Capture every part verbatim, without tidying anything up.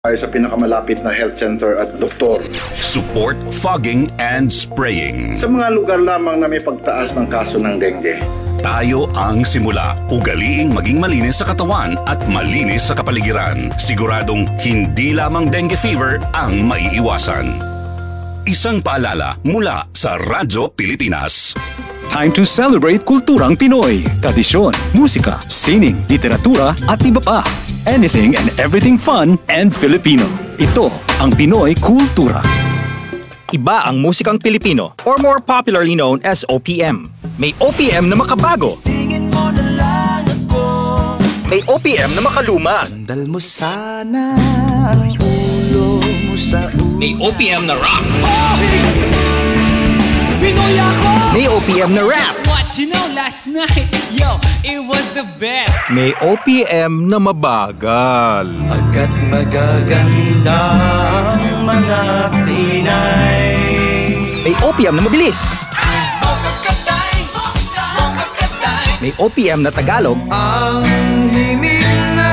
ay sa pinakamalapit na health center at doktor. Support fogging and spraying. Sa mga lugar lamang na may pagtaas ng kaso ng dengue. Tayo ang simula. Ugaliing maging malinis sa katawan at malinis sa kapaligiran. Siguradong hindi lamang dengue fever ang maiiwasan. Isang paalala mula sa Radyo Pilipinas. Time to celebrate kulturang Pinoy. Tradisyon, musika, sining, literatura at iba pa. Anything and everything fun and Filipino. Ito ang Pinoy Kultura. Iba ang musikang Pilipino or more popularly known as O P M. May O P M na makabago. May O P M na makaluma. Sandal mo sana ang ulo mo sa ulo. May O P M na rock. Pinoy ako! May O P M na rap. What you know last night, yo, it was the best. May O P M na mabagal. Agad magaganda ang mga Pinay. May O P M na mabilis. May O P M na Tagalog. Ang himig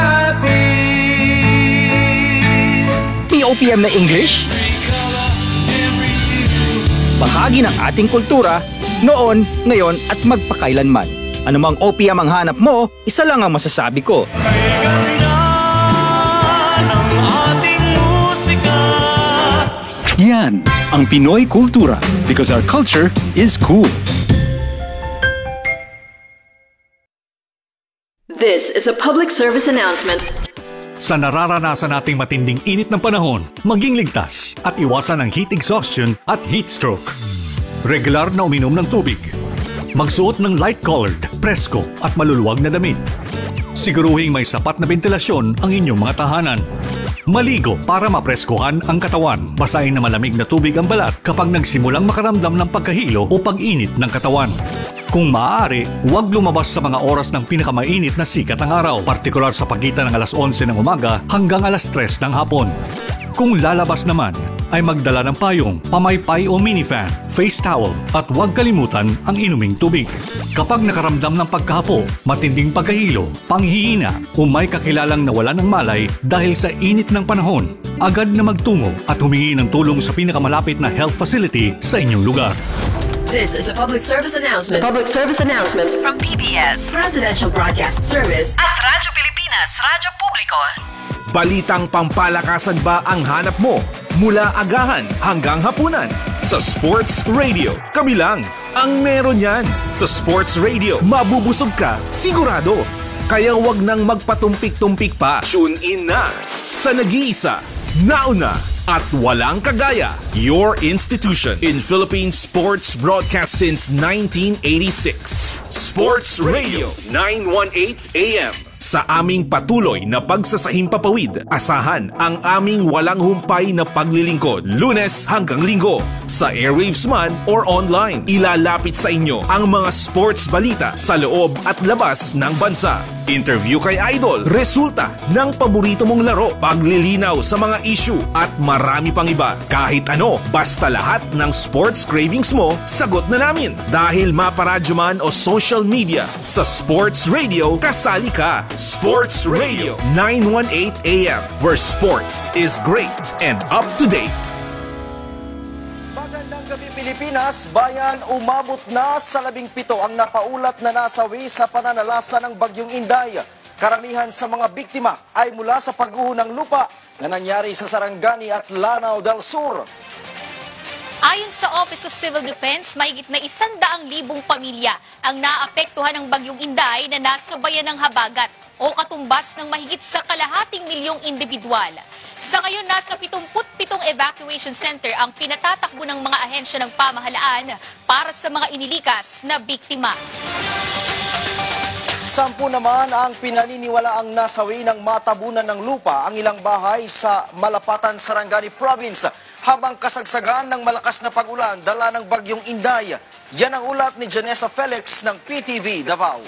natin. May O P M na English. Bahagi ng ating kultura, noon, ngayon at magpakailanman. Anumang O P M ang hanap mo, isa lang ang masasabi ko. Yan ang Pinoy Kultura because our culture is cool. This is a public service announcement. Sa nararanasan nating matinding init ng panahon, maging ligtas at iwasan ang heat exhaustion at heat stroke. Regular na uminom ng tubig. Magsuot ng light-colored, presko at maluluwag na damit. Siguruhing may sapat na ventilasyon ang inyong mga tahanan. Maligo para mapreskohan ang katawan. Basahin na malamig na tubig ang balat kapag nagsimulang makaramdam ng pagkahilo o pag-init ng katawan. Kung maaari, huwag lumabas sa mga oras ng pinakamainit na sikat ng araw, partikular sa pagitan ng alas onse ng umaga hanggang alas tres ng hapon. Kung lalabas naman, ay magdala ng payong, pamaypay o minifan, face towel at huwag kalimutan ang inuming tubig. Kapag nakaramdam ng pagkahapo, matinding pagkahilo, panghihina o may kakilalang nawalan ng malay dahil sa init ng panahon, agad na magtungo at humingi ng tulong sa pinakamalapit na health facility sa inyong lugar. This is a public service announcement. Public service announcement from P B S Presidential Broadcast Service at Radyo Pilipinas, Radyo Publiko. Balitang pampalakasan ba ang hanap mo? Mula agahan hanggang hapunan. Sa Sports Radio, kami lang ang meron yan. Sa Sports Radio, mabubusog ka, sigurado. Kaya wag nang magpatumpik-tumpik pa. Tune in na sa nag-iisa, nauna, at walang kagaya, your institution in Philippine sports broadcast since nineteen eighty-six. Sports Radio nine eighteen A M. Sa aming patuloy na pagsasahimpapawid, asahan ang aming walang humpay na paglilingkod, Lunes hanggang Linggo. Sa airwaves man or online, ilalapit sa inyo ang mga sports balita sa loob at labas ng bansa. Interview kay Idol, resulta ng paborito mong laro, paglilinaw sa mga issue at marami pang iba. Kahit ano, basta lahat ng sports cravings mo, sagot na namin. Dahil maparadyo man o social media, sa Sports Radio, kasali ka. Sports Radio nine eighteen A M, where sports is great and up to date. Magandang gabi Pilipinas, bayan, umabot na sa labing pito ang napaulat na nasawi sa pananalasa ng Bagyong Inday. Karamihan sa mga biktima ay mula sa pagguho ng lupa na nangyari sa Sarangani at Lanao del Sur. Ayon sa Office of Civil Defense, mahigit na isang daang libong pamilya ang naapektuhan ng Bagyong Inday na nasa bayan ng Habagat o katumbas ng mahigit sa kalahating milyong individual. Sa ngayon, nasa pitungput pitong evacuation center ang pinatatakbo ng mga ahensya ng pamahalaan para sa mga inilikas na biktima. Sampu naman ang pinaniniwalaang nasawi ng matabunan ng lupa ang ilang bahay sa Malapatan, Sarangani Province habang kasagsagan ng malakas na pag-ulan dala ng Bagyong Inday. Yan ang ulat ni Janessa Felix ng P T V Davao.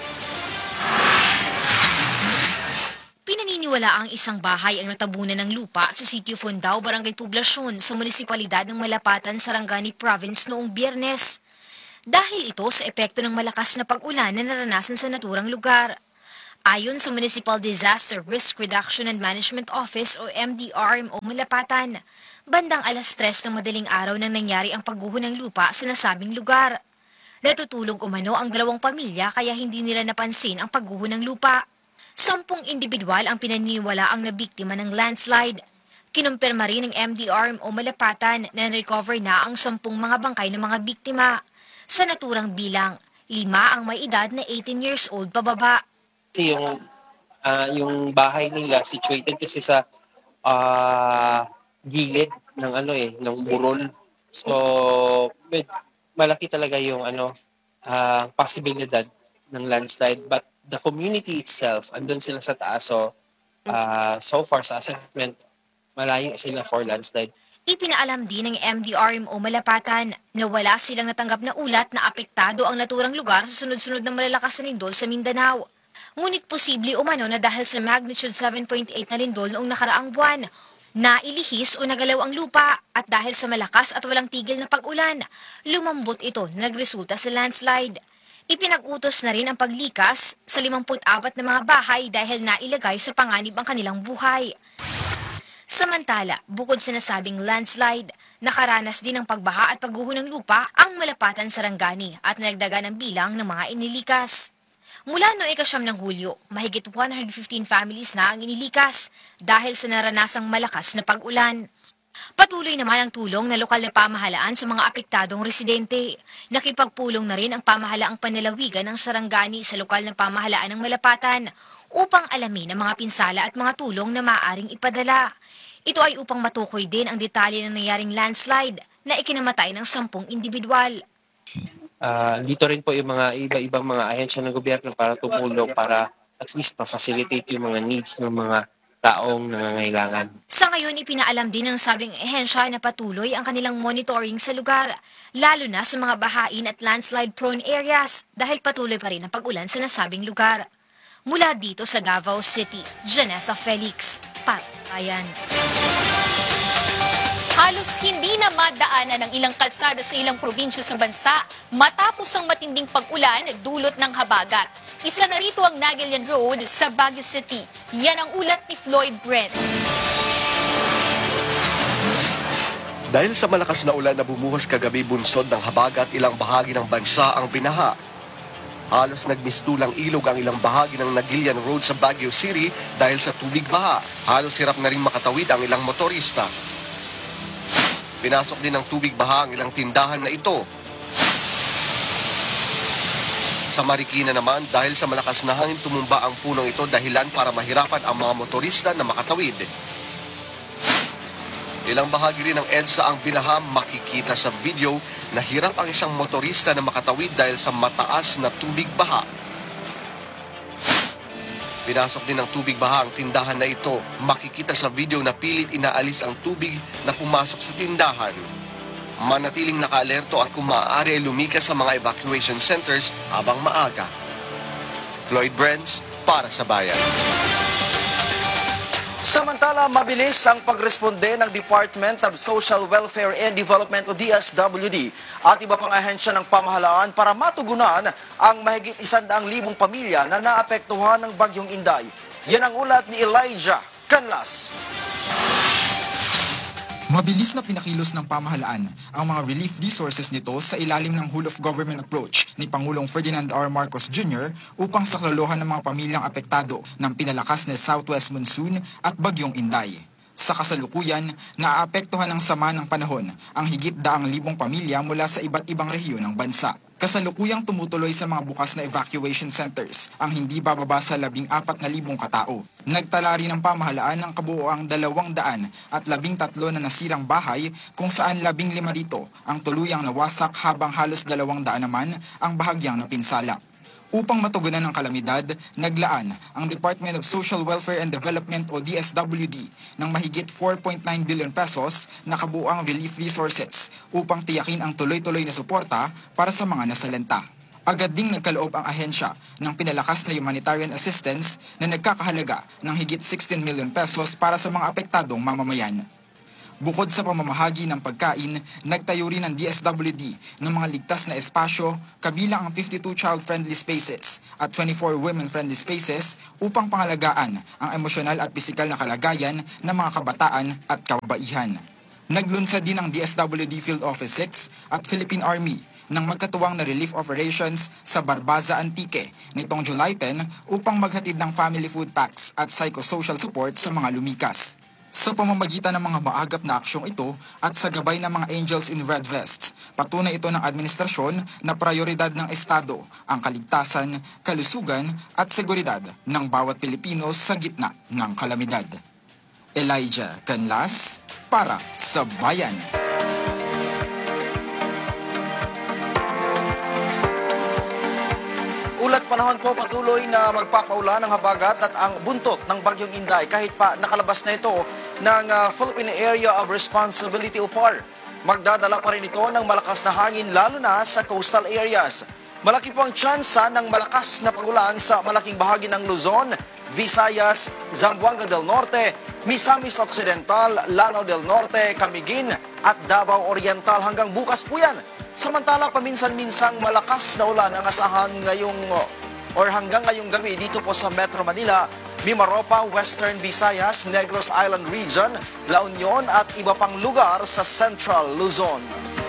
Pinaniniwala ang isang bahay ang natabunan ng lupa sa Sitio Fundao, Barangay Poblasyon sa munisipalidad ng Malapatan, Sarangani Province noong Biyernes. Dahil ito sa epekto ng malakas na pag-ulan na naranasan sa naturang lugar. Ayon sa Municipal Disaster Risk Reduction and Management Office o M D R M O Malapatan, bandang alas tres ng madaling araw nang nangyari ang pagguho ng lupa sa nasabing lugar. Natutulog umano ang dalawang pamilya kaya hindi nila napansin ang pagguho ng lupa. Sampung individual ang pinaniniwalaang nabiktima ng landslide. Kinumpirma rin ng M D R M O Malapatan na recover na ang sampung mga bangkay ng mga biktima. Sa naturang bilang, lima ang may edad na eighteen years old pababa. Kasi yung, uh, yung bahay nila situated kasi sa uh, gilid ng ano eh, ng burol. So, med, malaki talaga yung ano, uh, posibilidad ng landslide. But the community itself, andun sila sa taas. So, uh, so far sa assessment, malayo sila for landslide. Ipinaalam din ng M D R M O Malapatan na wala silang natanggap na ulat na apektado ang naturang lugar sa sunod-sunod na malalakas na lindol sa Mindanao. Ngunit posible umano na dahil sa magnitude seven point eight na lindol noong nakaraang buwan, nailihis o nagalaw ang lupa at dahil sa malakas at walang tigil na pag-ulan, lumambot ito na nagresulta sa landslide. Ipinag-utos na rin ang paglikas sa limampu't apat na mga bahay dahil nailagay sa panganib ang kanilang buhay. Samantala, bukod sa nasabing landslide, nakaranas din ng pagbaha at pagguho ng lupa ang Malapatan Sarangani at nagdagan ang bilang ng mga inilikas. Mula noong ikasyam ng Hulyo, mahigit one hundred fifteen families na ang inilikas dahil sa naranasang malakas na pag-ulan. Patuloy naman ang tulong ng lokal na pamahalaan sa mga apektadong residente. Nakipagpulong na rin ang pamahalaang panlalawigan ng Sarangani sa lokal na pamahalaan ng Malapatan upang alamin ang mga pinsala at mga tulong na maaaring ipadala. Ito ay upang matukoy din ang detalye ng nangyaring landslide na ikinamatay ng sampung individual. Uh, dito rin po yung mga iba-ibang mga ahensya ng gobyerno para tumulong para at least ma-facilitate yung mga needs ng mga taong nangangailangan. Sa ngayon, ipinaalam din ng sabing ahensya na patuloy ang kanilang monitoring sa lugar, lalo na sa mga bahain at landslide-prone areas dahil patuloy pa rin ang pag-ulan sa nasabing lugar. Mula dito sa Davao City, Janessa Felix, Patayan. Halos hindi na madaanan ang ilang kalsada sa ilang probinsya sa bansa matapos ang matinding pag-ulan dulot ng habagat. Isa na rito ang Nagilian Road sa Baguio City. Yan ang ulat ni Floyd Brent. Dahil sa malakas na ulan na bumuhos kagabi bunsod ng habagat, ilang bahagi ng bansa ang binaha. Halos nagmistulang ilog ang ilang bahagi ng Nagilian Road sa Baguio City dahil sa tubig baha. Halos hirap na rin makatawid ang ilang motorista. Pinasok din ng tubig baha ang ilang tindahan na ito. Sa Marikina naman, dahil sa malakas na hangin tumumba ang punong ito dahilan para mahirapan ang mga motorista na makatawid. Ilang bahagi rin ng EDSA ang binaha, makikita sa video na hirap ang isang motorista na makatawid dahil sa mataas na tubig baha. Pinasok din ng tubig baha ang tindahan na ito. Makikita sa video na pilit inaalis ang tubig na pumasok sa tindahan. Manatiling naka-alerto at kung maaari ay lumikas sa mga evacuation centers habang maaga. Floyd Brents para sa Bayan. Samantala, mabilis ang pagresponde ng Department of Social Welfare and Development o D S W D at iba pang ahensya ng pamahalaan para matugunan ang mahigit isandaang libong pamilya na naapektuhan ng Bagyong Inday. Yan ang ulat ni Elijah Canlas. Mabilis na pinakilos ng pamahalaan ang mga relief resources nito sa ilalim ng whole of government approach ni Pangulong Ferdinand R. Marcos Junior upang saklaluhan ng mga pamilyang apektado ng pinalakas na Southwest Monsoon at Bagyong Inday. Sa kasalukuyan, naaapektuhan ng sama ng panahon ang higit daang libong pamilya mula sa iba't ibang rehiyon ng bansa. Kasalukuyang tumutuloy sa mga bukas na evacuation centers ang hindi bababa sa labing apat na libong katao. Nagtala rin ng pamahalaan ng kabuoang dalawang daan at labing tatlo na nasirang bahay kung saan labing lima dito ang tuluyang nawasak habang halos dalawang daan naman ang bahagyang napinsala. Upang matugunan ang kalamidad, naglaan ang Department of Social Welfare and Development o D S W D ng mahigit four point nine billion pesos na kabuuang relief resources upang tiyakin ang tuloy-tuloy na suporta para sa mga nasalanta. Agad ding nagkaloob ang ahensya ng pinalakas na humanitarian assistance na nagkakahalaga ng higit sixteen million pesos para sa mga apektadong mamamayan. Bukod sa pamamahagi ng pagkain, nagtayo rin ng D S W D ng mga ligtas na espasyo kabilang ang fifty-two child-friendly spaces at twenty-four women-friendly spaces upang pangalagaan ang emosyonal at pisikal na kalagayan ng mga kabataan at kababaihan. Naglunsad din ang D S W D Field Office six at Philippine Army ng magkatuwang na relief operations sa Barbaza, Antique nitong July tenth upang maghatid ng family food packs at psychosocial support sa mga lumikas. Sa pamamagitan ng mga maagap na aksyong ito at sa gabay ng mga Angels in Red Vests, patunay ito ng administrasyon na prioridad ng Estado ang kaligtasan, kalusugan at seguridad ng bawat Pilipino sa gitna ng kalamidad. Elijah Canlas para sa Bayan. Ulat panahon po patuloy na magpapaulan ng habagat at ang buntot ng Bagyong Inday kahit pa nakalabas na ito ng uh, Philippine Area of Responsibility o P A R. Magdadala pa rin ito ng malakas na hangin lalo na sa coastal areas. Malaki po ang tsansa ng malakas na pagulan sa malaking bahagi ng Luzon, Visayas, Zamboanga del Norte, Misamis Occidental, Lanao del Norte, Camiguin at Davao Oriental hanggang bukas po yan. Samantala, paminsan-minsang malakas na ulan ang asahan ngayong or hanggang ngayong gabi dito po sa Metro Manila, Mimaropa, Western Visayas, Negros Island Region, La Union at iba pang lugar sa Central Luzon.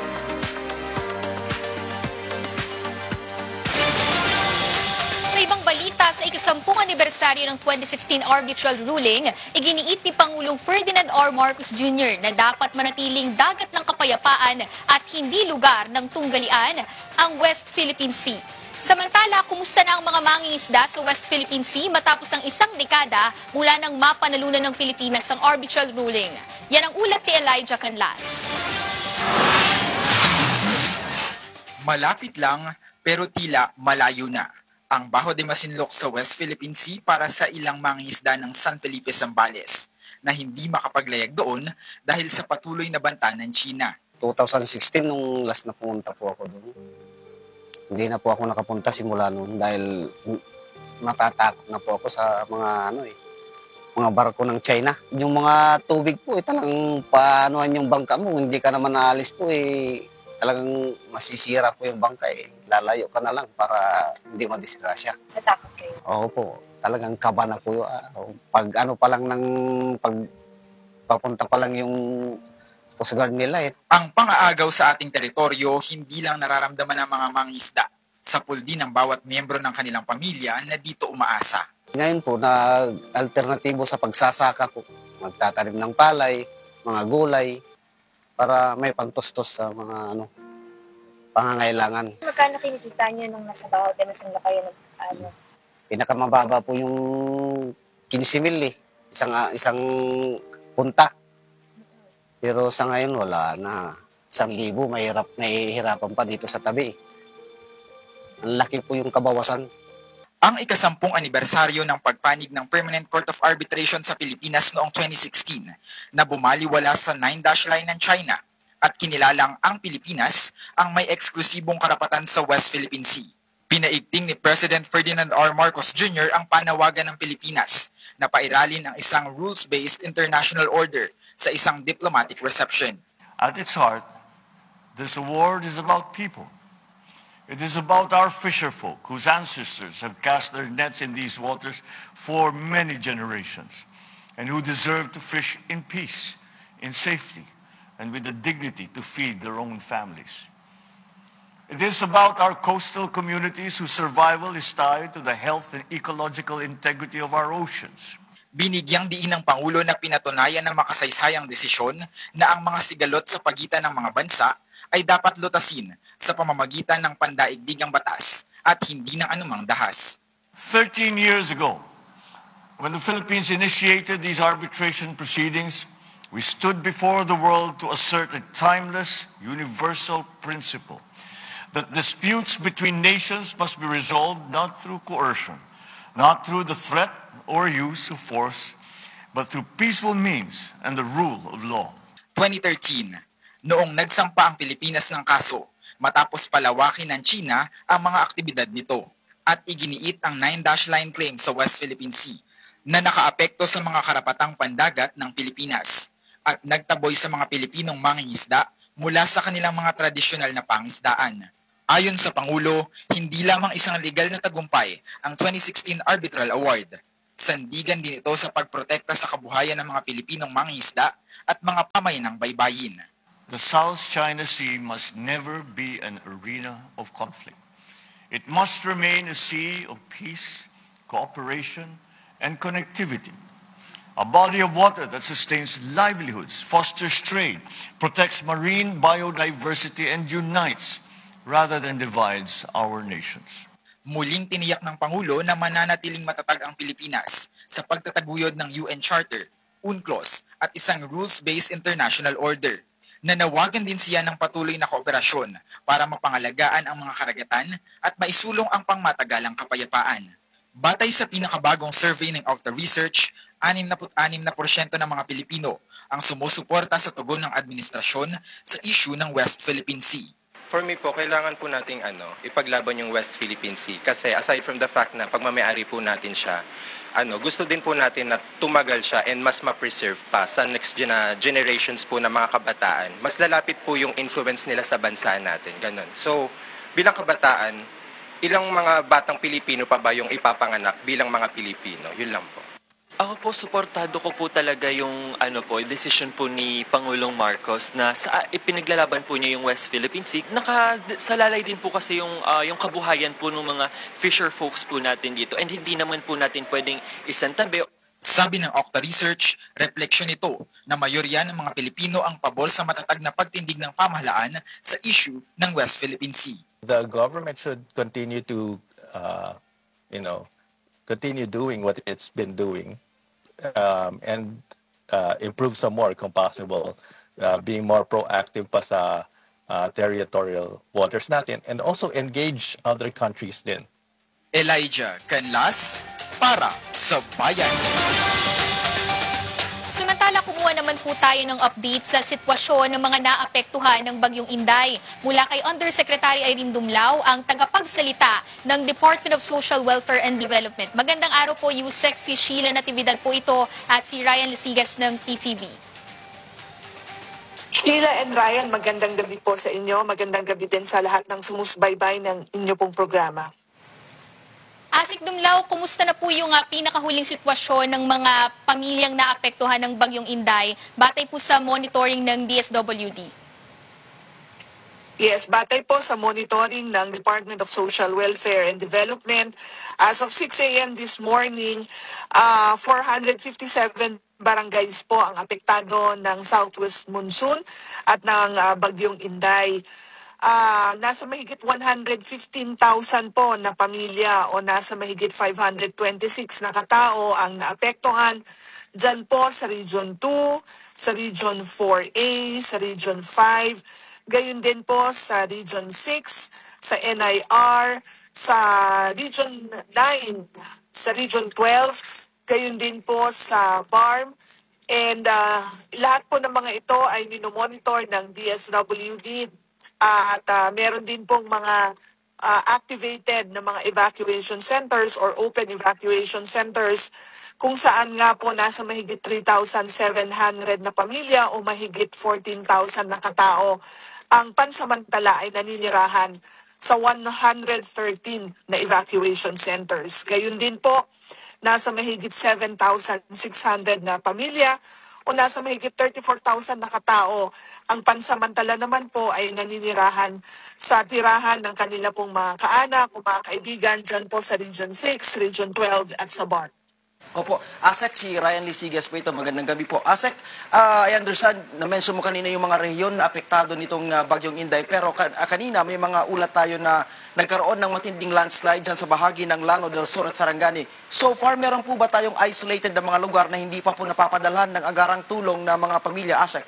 Sa ibang balita, sa ikasampung anibersaryo ng twenty sixteen arbitral ruling, iginiit ni Pangulong Ferdinand R. Marcos Junior na dapat manatiling dagat ng kapayapaan at hindi lugar ng tunggalian ang West Philippine Sea. Samantala, kumusta na ang mga mangingisda sa West Philippine Sea matapos ang isang dekada mula nang mapanalunan ng Pilipinas ang arbitral ruling? Yan ang ulat ni Elijah Canlas. Malapit lang pero tila malayo na ang Bajo de Masinloc sa West Philippine Sea para sa ilang mangingisda ng San Felipe Zambales na hindi makapaglayag doon dahil sa patuloy na banta ng China. twenty sixteen nung last na pumunta po ako doon. Hindi na po ako nakapunta simula noon dahil matatakot na po ako sa mga ano eh, mga barko ng China. Yung mga tubig po eh, talagang paanohan yung bangka mo, hindi ka naman naalis po eh, talagang masisira po yung bangka eh. Lalayo ka na lang para hindi madisgrasya. Natakot kayo? Oo po, talagang kaba na po. Uh, pag ano pa lang ng pag papunta pa lang yung Coast Guard nila eh. Ang pang-aagaw sa ating teritoryo hindi lang nararamdaman ng mga mangingisda. Sapul din ng bawat miyembro ng kanilang pamilya na dito umaasa. Ngayon po, na alternatibo sa pagsasaka po, magtatanim ng palay, mga gulay, para may pangtustos sa mga ano, pangangailangan. Magkano kinikita nyo nung nasa Bajo de Masinloc kayo ng ano? Pinakamababa po yung fifteen mil eh, isang, isang punta. Pero sa ngayon wala na. Isang libo, mahirap, mahihirapan pa dito sa tabi. Ang laki po yung kabawasan. Ang ikasampung anibersaryo ng pagpanig ng Permanent Court of Arbitration sa Pilipinas noong twenty sixteen na bumaliwala sa nine dash line ng China at kinilalang ang Pilipinas ang may eksklusibong karapatan sa West Philippine Sea. Pinaigting ni President Ferdinand R. Marcos Junior ang panawagan ng Pilipinas na pairalin ang isang rules-based international order sa isang diplomatic reception. At its heart, this award is about people. It is about our fisherfolk whose ancestors have cast their nets in these waters for many generations and who deserve to fish in peace, in safety, and with the dignity to feed their own families. It is about our coastal communities whose survival is tied to the health and ecological integrity of our oceans. Binigyang diin ng Pangulo na pinatunayan ng makasaysayang desisyon na ang mga sigalot sa pagitan ng mga bansa ay dapat lutasin sa pamamagitan ng pandaigdigang batas at hindi ng anumang dahas. Thirteen years ago, when the Philippines initiated these arbitration proceedings, we stood before the world to assert a timeless, universal principle that disputes between nations must be resolved not through coercion, not through the threat or use of force, but through peaceful means and the rule of law. twenty thirteen, noong nagsampa ang Pilipinas ng kaso, matapos palawakin ng China ang mga aktibidad nito at iginiit ang nine dash line claim sa West Philippine Sea na nakaapekto sa mga karapatang pandagat ng Pilipinas. at nagtaboy sa mga Pilipinong mangingisda mula sa kanilang mga tradisyonal na pangisdaan. Ayon sa Pangulo, hindi lamang isang legal na tagumpay ang twenty sixteen Arbitral Award. Sandigan din ito sa pagprotekta sa kabuhayan ng mga Pilipinong mangingisda at mga pamayanang baybayin. The South China Sea must never be an arena of conflict. It must remain a sea of peace, cooperation, and connectivity. A body of water that sustains livelihoods, fosters trade, protects marine biodiversity, and unites rather than divides our nations. Muling tiniyak ng Pangulo na mananatiling matatag ang Pilipinas sa pagtataguyod ng U N Charter, UNCLOS at isang rules-based international order. Nanawagan din siya ng patuloy na kooperasyon para mapangalagaan ang mga karagatan at maisulong ang pangmatagalang kapayapaan. Batay sa pinakabagong survey ng Octa Research, sixty-six na porsyento ng mga Pilipino ang sumusuporta sa tugon ng administrasyon sa issue ng West Philippine Sea. For me po, kailangan po nating ano, ipaglaban yung West Philippine Sea. Kasi aside from the fact na pagmamayari po natin siya, ano, gusto din po natin na tumagal siya and mas ma-preserve pa sa next gena- generations po ng mga kabataan. Mas lalapit po yung influence nila sa bansa natin. Ganun. So, bilang kabataan, ilang mga batang Pilipino pa ba yung ipapanganak bilang mga Pilipino? Yun lang po. Ako po, suportado ko po talaga yung ano po, decision po ni Pangulong Marcos na sa ipinaglalaban po niya yung West Philippine Sea. Nakasalalay din po kasi yung uh, yung kabuhayan po ng mga fisher folks po natin dito and hindi naman po natin pwedeng isantabi. Sabi ng Octa Research, refleksyon ito na mayorya ng mga Pilipino ang pabor sa matatag na pagtindig ng pamahalaan sa issue ng West Philippine Sea. The government should continue to, uh, you know, continue doing what it's been doing. Um, and uh, improve some more kung possible, uh, being more proactive pa sa uh, territorial waters natin and also engage other countries din. Elijah Canlas para sa Bayan. Samantala, kumuha naman po tayo ng update sa sitwasyon ng mga naapektuhan ng Bagyong Inday. Mula kay Undersecretary Irene Dumlao, ang tagapagsalita ng Department of Social Welfare and Development. Magandang araw po, Yusek, si Sheila Natividad po ito at si Ryan Lisigas ng P T V. Sheila and Ryan, magandang gabi po sa inyo. Magandang gabi din sa lahat ng sumusbaybay ng inyo pong programa. Asik Dumlao, kumusta na po yung uh, pinakahuling sitwasyon ng mga pamilyang naapektuhan ng Bagyong Inday batay po sa monitoring ng D S W D? Yes, batay po sa monitoring ng Department of Social Welfare and Development, as of six a m this morning, uh, four hundred fifty-seven barangays po ang apektado ng southwest monsoon at ng uh, Bagyong Inday. Uh, nasa mahigit one hundred fifteen thousand po na pamilya o nasa mahigit five hundred twenty-six na katao ang naapektuhan dyan po sa Region two, sa Region four A, sa Region five, gayon din po sa Region six, sa N I R, sa Region nine, sa Region twelve, gayon din po sa B A R M. And uh, lahat po ng mga ito ay minomonitor ng D S W D. Uh, at uh, meron din pong mga uh, activated na mga evacuation centers or open evacuation centers kung saan nga po nasa mahigit three thousand seven hundred na pamilya o mahigit fourteen thousand na katao ang pansamantala ay naninirahan sa one hundred thirteen na evacuation centers. Gayun din po, nasa mahigit seven thousand six hundred na pamilya o nasa mahigit thirty-four thousand na katao ang pansamantala naman po ay naninirahan sa tirahan ng kanila pong mga kaanak o mga kaibigan dyan po sa Region six, Region twelve at sa B A R. Opo, Asek, si Ryan Lisigas po ito. Magandang gabi po. Asek, uh, I understand, na-mention mo kanina yung mga rehiyon na apektado nitong uh, Bagyong Inday. Pero ka- uh, kanina may mga ulat tayo na nagkaroon ng matinding landslide dyan sa bahagi ng Llano del Sur at Sarangani. So far, meron po ba tayong isolated na mga lugar na hindi pa po napapadalhan ng agarang tulong na mga pamilya, Asek?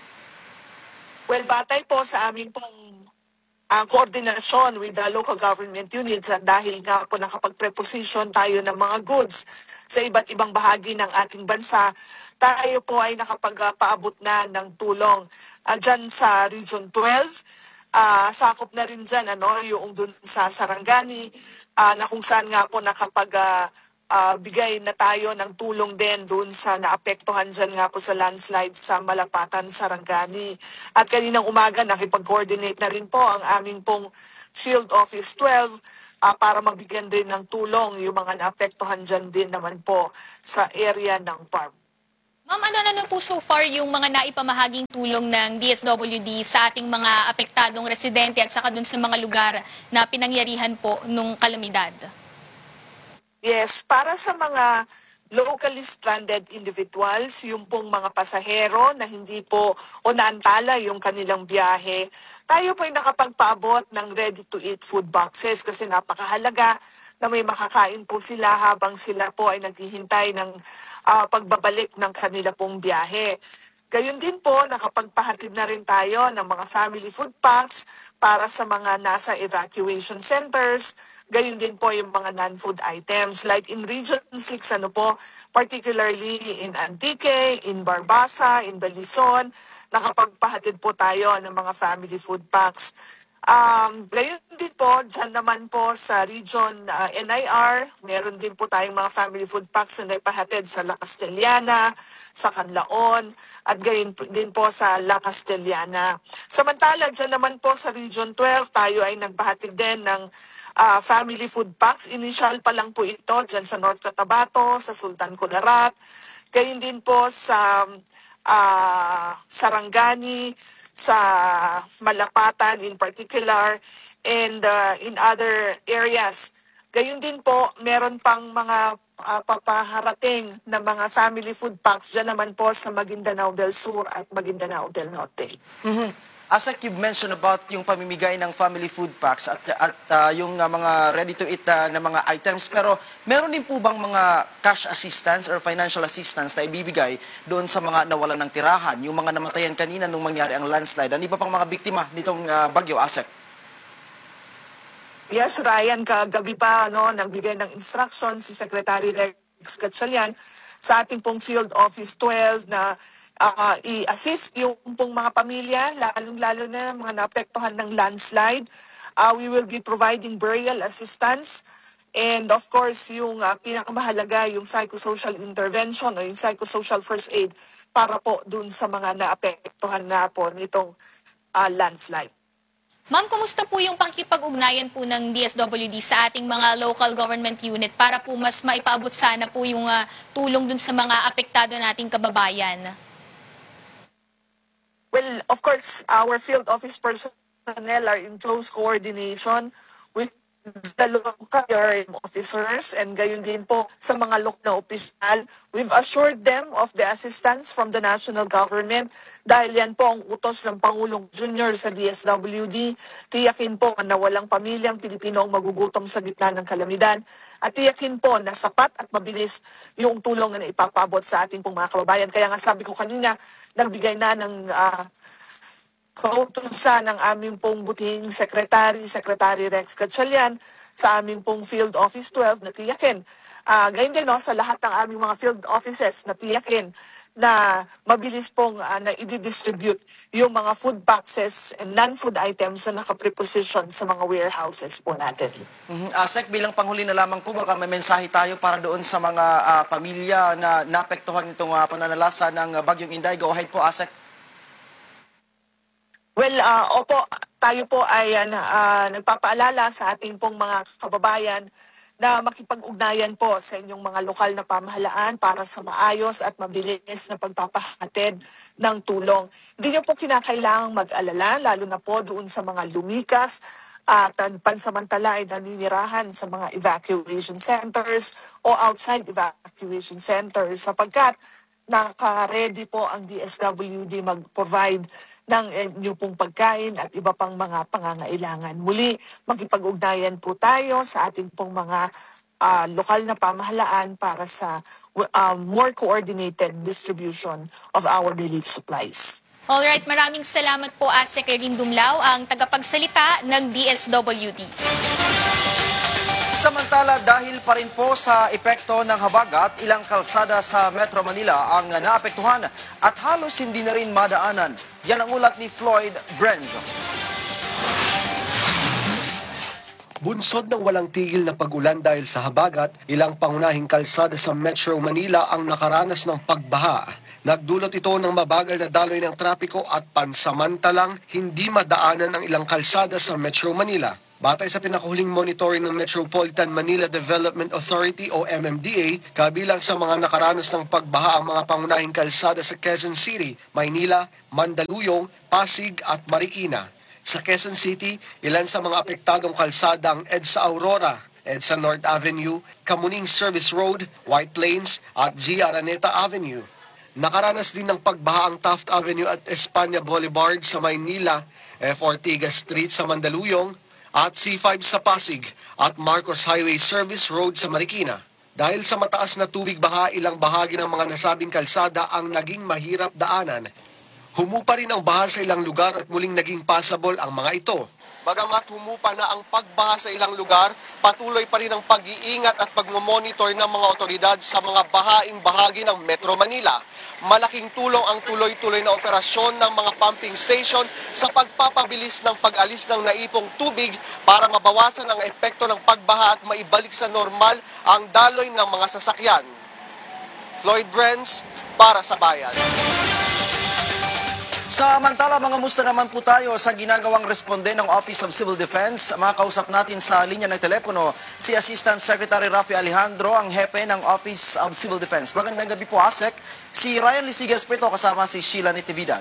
Well, batay po sa aming pong uh, koordinasyon with the local government units at dahil nga po nakapag-preposition tayo ng mga goods sa iba't ibang bahagi ng ating bansa, tayo po ay nakapag-paabot na ng tulong uh, dyan sa Region twelve. Uh, sakop na rin dyan ano, yung dun sa Sarangani uh, na kung saan nga po nakapag uh, ah, bigay na tayo ng tulong din doon sa naapektuhan dyan nga po sa landslide sa Malapatan, Sarangani. At kaninang umaga nakipag-coordinate na rin po ang aming pong Field Office twelve ah, para magbigyan din ng tulong yung mga naapektuhan dyan din naman po sa area ng farm. Ma'am, ano na po so far yung mga naipamahaging tulong ng D S W D sa ating mga apektadong residente at saka dun sa mga lugar na pinangyarihan po nung kalamidad? Yes, para sa mga locally stranded individuals, yung pong mga pasahero na hindi po o naantala yung kanilang biyahe, tayo po ay nakapagpaabot ng ready-to-eat food boxes kasi napakahalaga na may makakain po sila habang sila po ay naghihintay ng ah, pagbabalik ng kanila pong biyahe. Gayun din po, nakapagpahatid na rin tayo ng mga family food packs para sa mga nasa evacuation centers. Gayun din po yung mga non-food items. Like in Region six, ano po, particularly in Antique, in Barbasa, in Balisson, nakapagpahatid po tayo ng mga family food packs. Um, gayon din po, dyan naman po sa region uh, N I R, meron din po tayong mga family food packs na naipahatid sa La Castellana, sa Canlaon, at gayon po- din po sa La Castellana. Samantala, dyan naman po sa Region twelve, tayo ay nagpahatid din ng uh, family food packs. Initial pa lang po ito dyan sa North Cotabato, sa Sultan Kudarat, gayon din po sa uh, Sarangani, sa Malapatan in particular, and uh, in other areas. Gayun din po, meron pang mga uh, papaharating na mga family food packs dyan naman po sa Maguindanao del Sur at Maguindanao del Norte. Mhm. As like you've mentioned about yung pamimigay ng family food packs at, at uh, yung uh, mga ready-to-eat uh, na mga items, pero meron din po bang mga cash assistance or financial assistance na ibibigay doon sa mga nawalan ng tirahan, yung mga namatayan kanina nung mangyari ang landslide, ang iba pang mga biktima nitong uh, bagyo, Asek? Yes, Ryan, kagabi pa no, nagbigay ng instructions si Secretary Rex Gatchalian sa ating pong Field Office twelve na ah, i-assist yung pong mga pamilya, lalong-lalo na mga naapektuhan ng landslide. Ah, we will be providing burial assistance. And of course, yung ah, pinakamahalaga, yung psychosocial intervention o yung psychosocial first aid para po dun sa mga naapektuhan na po nitong ah, landslide. Ma'am, kumusta po yung pakikipag-ugnayan po ng D S W D sa ating mga local government unit para po mas maipaabot sana po yung ah, tulong dun sa mga apektado nating kababayan? Well, of course, our field office personnel are in close coordination with the local officers and gayon din po sa mga local na opisyal. We've assured them of the assistance from the national government dahil yan po ang utos ng Pangulong Junior sa D S W D. Tiyakin po na walang pamilyang Pilipino ang magugutom sa gitna ng kalamidad at tiyakin po na sapat at mabilis yung tulong na ipapabot sa ating pong mga kababayan. Kaya nga sabi ko kanina, nagbigay na ng ah, kautusan ng aming pong butihing Secretary, Secretary Rex Gatchalian, sa aming pong Field Office twelve na tiyakin. Uh, gayon din no, sa lahat ng aming mga field offices na tiyakin na mabilis pong uh, na i-distribute yung mga food boxes and non-food items na nakapreposition sa mga warehouses po natin. Mhm. Asek, bilang panghuli na lamang po, baka may mensahe tayo para doon sa mga ah, pamilya na naapektuhan itong uh, pananalasa ng ah, Bagyong Inday. Go ahead po, Asek. Well, uh, opo, tayo po ay uh, na- ah, nagpapaalala sa ating pong mga kababayan na makipag-ugnayan po sa inyong mga lokal na pamahalaan para sa maayos at mabilis na pagpapahatid ng tulong. Hindi niyo po kinakailangang mag-alala, lalo na po doon sa mga lumikas at uh, pansamantala ay naninirahan sa mga evacuation centers o outside evacuation centers sapagkat naka-ready po ang D S W D mag-provide ng inyo pong pagkain at iba pang mga pangangailangan. Muli, makipag-ugnayan po tayo sa ating pong mga ah, lokal na pamahalaan para sa ah, more coordinated distribution of our relief supplies. Alright, maraming salamat po, Asek Erin Dumlao, ang tagapagsalita ng D S W D. Samantala, dahil pa rin po sa epekto ng habagat, ilang kalsada sa Metro Manila ang naapektuhan at halos hindi na rin madaanan. Yan ang ulat ni Floyd Brenzo. Bunsod ng walang tigil na pag-ulan dahil sa habagat, ilang pangunahing kalsada sa Metro Manila ang nakaranas ng pagbaha. Nagdulot ito ng mabagal na daloy ng trapiko at pansamantalang hindi madaanan ang ilang kalsada sa Metro Manila. Batay sa pinakahuling monitoring ng Metropolitan Manila Development Authority o M M D A, kabilang sa mga nakaranas ng pagbaha ang mga pangunahing kalsada sa Quezon City, Maynila, Mandaluyong, Pasig at Marikina. Sa Quezon City, ilan sa mga apektadong kalsada ang EDSA Aurora, EDSA North Avenue, Kamuning Service Road, White Plains at G. Araneta Avenue. Nakaranas din ng pagbaha ang Taft Avenue at Espana Boulevard sa Maynila, F. Ortigas Street sa Mandaluyong, at C five sa Pasig at Marcos Highway Service Road sa Marikina. Dahil sa mataas na tubig baha, ilang bahagi ng mga nasabing kalsada ang naging mahirap daanan. Humupa rin ang baha sa ilang lugar at muling naging passable ang mga ito. Bagamat humupa na ang pagbaha sa ilang lugar, patuloy pa rin ang pag-iingat at pagmamonitor ng mga otoridad sa mga bahaing bahagi ng Metro Manila. Malaking tulong ang tuloy-tuloy na operasyon ng mga pumping station sa pagpapabilis ng pag-alis ng naipong tubig para mabawasan ang epekto ng pagbaha at maibalik sa normal ang daloy ng mga sasakyan. Floyd Brenz, para sa Bayan. Samantala, mga musta naman po tayo sa ginagawang responde ng Office of Civil Defense. Makakausap natin sa linya ng telepono si Assistant Secretary Rafi Alejandro, ang hepe ng Office of Civil Defense. Magandang gabi po, Asek. Si Ryan Lisigas po ito kasama si Sheila Natividad.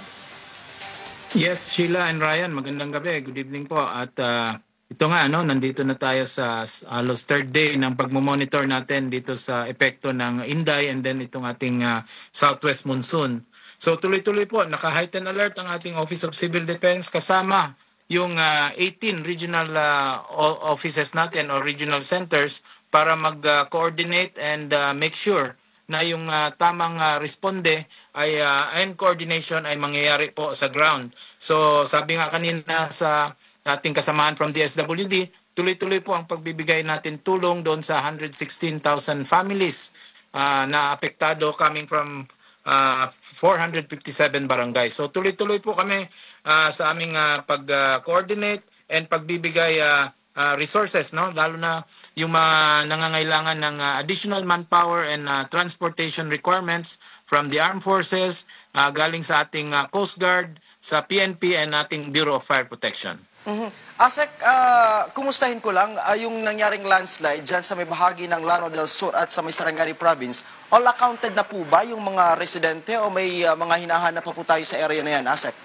Yes, Sheila and Ryan, magandang gabi. Good evening po. At uh, ito nga, ano, nandito na tayo sa halos third day ng pagmomonitor natin dito sa epekto ng Inday and then itong ating uh, southwest monsoon. So tuloy-tuloy po, naka-heightened alert ang ating Office of Civil Defense kasama yung uh, eighteen regional uh, offices natin or regional centers para mag-coordinate uh, and uh, make sure na yung uh, tamang uh, responde ay uh, and coordination ay mangyayari po sa ground. So sabi nga kanina sa ating kasamaan from D S W D, tuloy-tuloy po ang pagbibigay natin tulong doon sa one hundred sixteen thousand families uh, na apektado coming from Uh, four hundred fifty-seven barangays. So tuloy-tuloy po kami uh, sa aming uh, pag-coordinate uh, and pagbibigay uh, uh, resources, no? Lalo na yung mga nangangailangan ng uh, additional manpower and uh, transportation requirements from the armed forces, uh, galing sa ating uh, Coast Guard, sa P N P and ating Bureau of Fire Protection. Mm-hmm. Asek, uh, kumustahin ko lang uh, yung nangyaring landslide dyan sa may bahagi ng Lanao del Sur at sa may Sarangani Province. All accounted na po ba yung mga residente o may uh, mga hinahanap pa po tayo sa area na yan, Asek?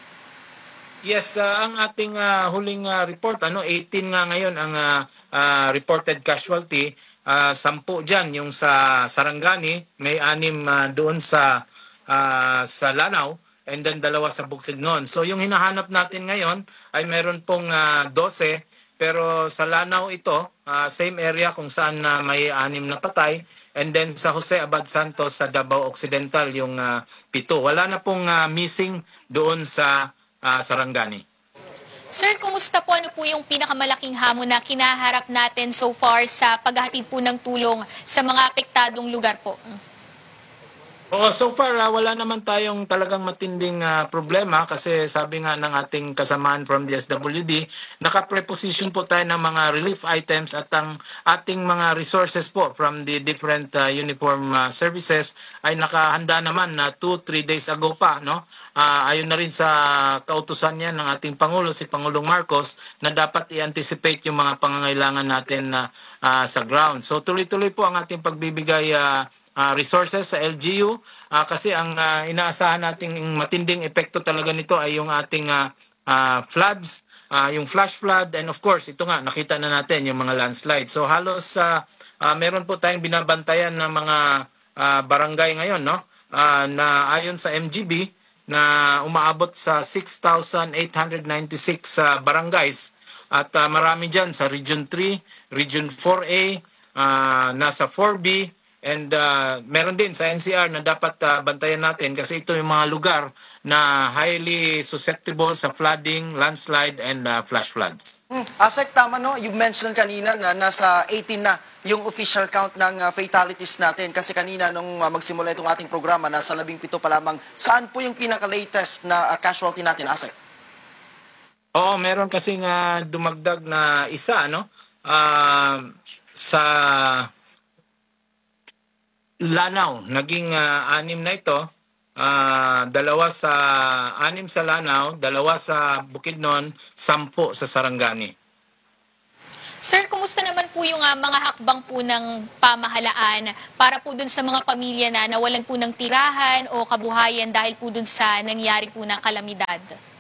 Yes, uh, ang ating uh, huling uh, report, ano, eighteen nga ngayon ang uh, uh, reported casualty. Uh, sampu dyan yung sa Sarangani, may anim uh, doon sa, uh, sa Lanao. And then dalawa sa Bukidnon. So yung hinahanap natin ngayon ay meron pong uh, twelve, pero sa Lanao ito, uh, same area kung saan uh, may anim na patay. And then sa Jose Abad Santos sa Davao Occidental yung uh, pito. Wala na pong uh, missing doon sa uh, Sarangani. Sir, kumusta po? Ano po yung pinakamalaking hamon na kinaharap natin so far sa paghahatid po ng tulong sa mga apektadong lugar po? Oo, so far uh, wala naman tayong talagang matinding uh, problema kasi sabi nga ng ating kasamaan from D S W D, naka-preposition po tayo ng mga relief items at ang ating mga resources po from the different uh, uniform uh, services ay nakahanda naman na two to three days ago pa, no? Uh, ayon na rin sa kautusan niya ng ating Pangulo, si Pangulong Marcos, na dapat i-anticipate yung mga pangangailangan natin uh, uh, sa ground. So tuloy-tuloy po ang ating pagbibigay uh, Uh, resources sa L G U uh, kasi ang uh, inaasahan nating matinding epekto talaga nito ay yung ating uh, uh, floods, uh, yung flash flood and of course ito nga nakita na natin yung mga landslide. So halos uh, uh, meron po tayong binabantayan ng mga uh, barangay ngayon, no? Uh, na ayon sa M G B na umaabot sa six thousand eight hundred ninety-six uh, barangays at uh, marami dyan sa Region three, Region four A, uh, nasa four B. And uh, meron din sa N C R na dapat uh, bantayan natin kasi ito yung mga lugar na highly susceptible sa flooding, landslide, and uh, flash floods. Hmm. Asek, tama no? You mentioned kanina na nasa eighteen na yung official count ng uh, fatalities natin. Kasi kanina nung uh, magsimula itong ating programa, nasa labing pito pa lamang. Saan po yung pinaka-latest na uh, casualty natin, Asek? Oo, meron kasing uh, dumagdag na isa, no? ah, sa Lanao, naging ah, anim na ito. Ah, dalawa sa anim sa Lanao, dalawa sa Bukidnon, sampo sa Sarangani. Sir, kumusta naman po yung ah, mga hakbang po ng pamahalaan para po dun sa mga pamilya na nawalan po ng tirahan o kabuhayan dahil po dun sa nangyari po na kalamidad?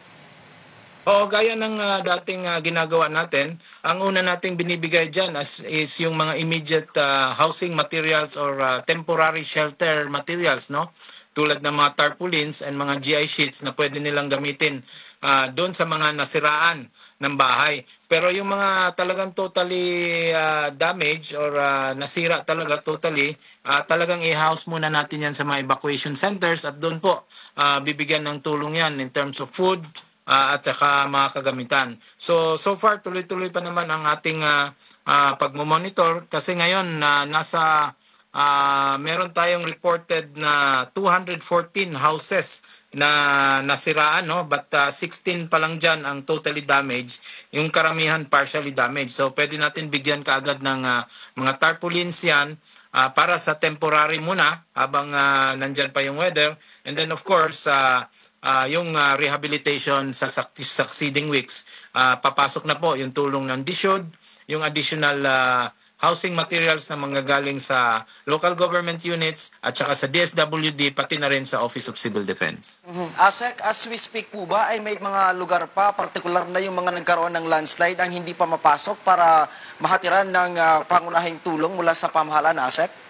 Oo, gaya ng ah, dating ah, ginagawa natin, ang una nating binibigay dyan as, is yung mga immediate ah, housing materials or ah, temporary shelter materials, no? Tulad ng mga tarpaulins and mga G I sheets na pwede nilang gamitin ah, doon sa mga nasiraan ng bahay. Pero yung mga talagang totally ah, damaged or ah, nasira talaga totally, ah, talagang i-house muna natin yan sa mga evacuation centers at doon po ah, bibigyan ng tulong yan in terms of food, uh, at saka mga kagamitan. So, so far, tuloy-tuloy pa naman ang ating uh, uh, pagmamonitor kasi ngayon uh, nasa, uh, meron tayong reported na two hundred fourteen houses na nasiraan, no? But uh, sixteen pa lang dyan ang totally damaged, yung karamihan partially damaged. So, pwede natin bigyan kaagad ng uh, mga tarpaulins yan uh, para sa temporary muna habang uh, nandyan pa yung weather. And then, of course, uh, Uh, yung uh, rehabilitation sa succeeding weeks, uh, papasok na po yung tulong ng D S U D, yung additional uh, housing materials na manggagaling sa local government units at saka sa D S W D, pati na rin sa Office of Civil Defense. Mhm. ASEC, as we speak po ba, ay may mga lugar pa, partikular na yung mga nagkaroon ng landslide ang hindi pa mapasok para mahatiran ng uh, pangunahing tulong mula sa pamahalaan, ASEC?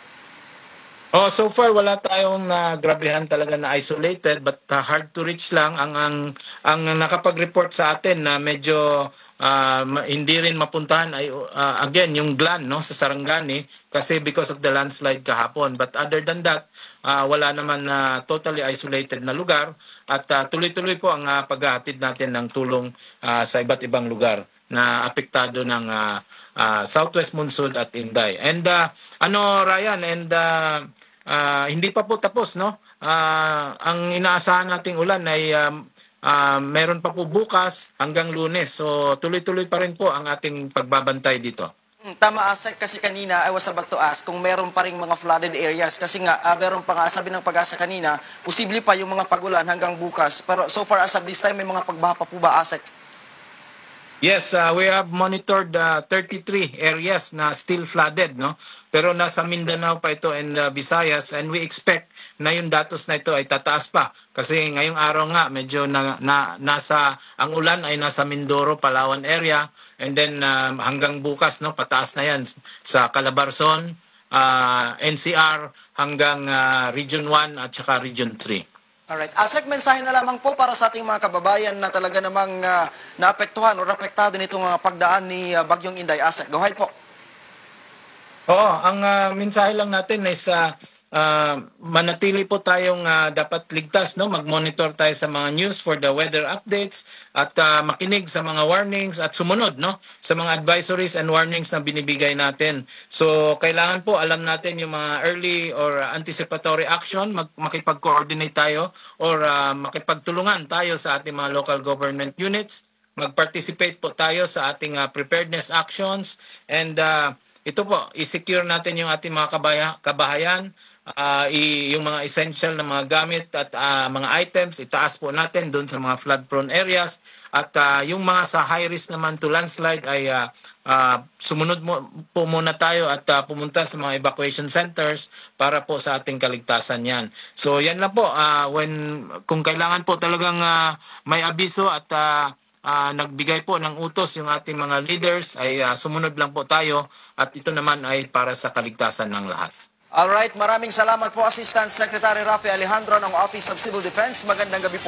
Oh, so far wala tayong uh, grabehan talaga na isolated but uh, hard to reach lang ang ang ang nakapag-report sa atin na medyo uh, hindi rin mapuntahan ay uh, again yung Glan, no, sa Sarangani kasi because of the landslide kahapon. But other than that, uh, wala naman na uh, totally isolated na lugar at uh, tuloy-tuloy po ang uh, paghahatid natin ng tulong uh, sa iba't ibang lugar na apektado ng uh, uh, Southwest Monsoon at Inday. And uh, ano Ryan and uh, Uh, hindi pa po tapos, no? Uh, ang inaasahan nating ulan ay um, uh, meron pa po bukas hanggang Lunes. So tuloy-tuloy pa rin po ang ating pagbabantay dito. Tama, ASEC, kasi kanina I was about to ask kung meron pa rin mga flooded areas kasi nga uh, meron pa nga, sabi ng Pag-asa kanina, posible pa yung mga pagulan hanggang bukas. Pero so far as of this time, may mga pagbaha pa po ba, ASEC? Yes, uh, we have monitored uh, thirty-three areas na still flooded, no? Pero nasa Mindanao pa ito and uh, Visayas, and we expect na yung datos na ito ay tataas pa kasi ngayong araw nga medyo na, na nasa ang ulan ay nasa Mindoro, Palawan area, and then um, hanggang bukas, no, pataas na yan sa Calabarzon, uh, N C R hanggang uh, Region one at saka Region three. Alright. ASEC, mensahe na lamang po para sa ating mga kababayan na talaga namang uh, naapektuhan o apektado nitong uh, pagdaan ni uh, Bagyong Inday. ASEC, go ahead po. Oo, ang uh, mensahe lang natin is uh, uh, manatili po tayong uh, dapat ligtas, no? Mag-monitor tayo sa mga news for the weather updates at uh, makinig sa mga warnings at sumunod, no, sa mga advisories and warnings na binibigay natin. So kailangan po alam natin yung mga early or anticipatory action, mag makipag-coordinate tayo or uh, makipagtulungan tayo sa ating mga local government units, mag-participate po tayo sa ating uh, preparedness actions, and uh, ito po, i-secure natin yung ating mga kabaya, kabahayan, uh, i, yung mga essential na mga gamit at uh, mga items, itaas po natin doon sa mga flood-prone areas. At uh, yung mga sa high risk naman to landslide ay uh, uh, sumunod mo, po muna tayo at uh, pumunta sa mga evacuation centers para po sa ating kaligtasan yan. So yan lang po, uh, when, kung kailangan po talagang uh, may abiso at uh, Uh, nagbigay po ng utos yung ating mga leaders ay uh, sumunod lang po tayo at ito naman ay para sa kaligtasan ng lahat. Alright, maraming salamat po Assistant Secretary Rafi Alejandro ng Office of Civil Defense. Magandang gabi po.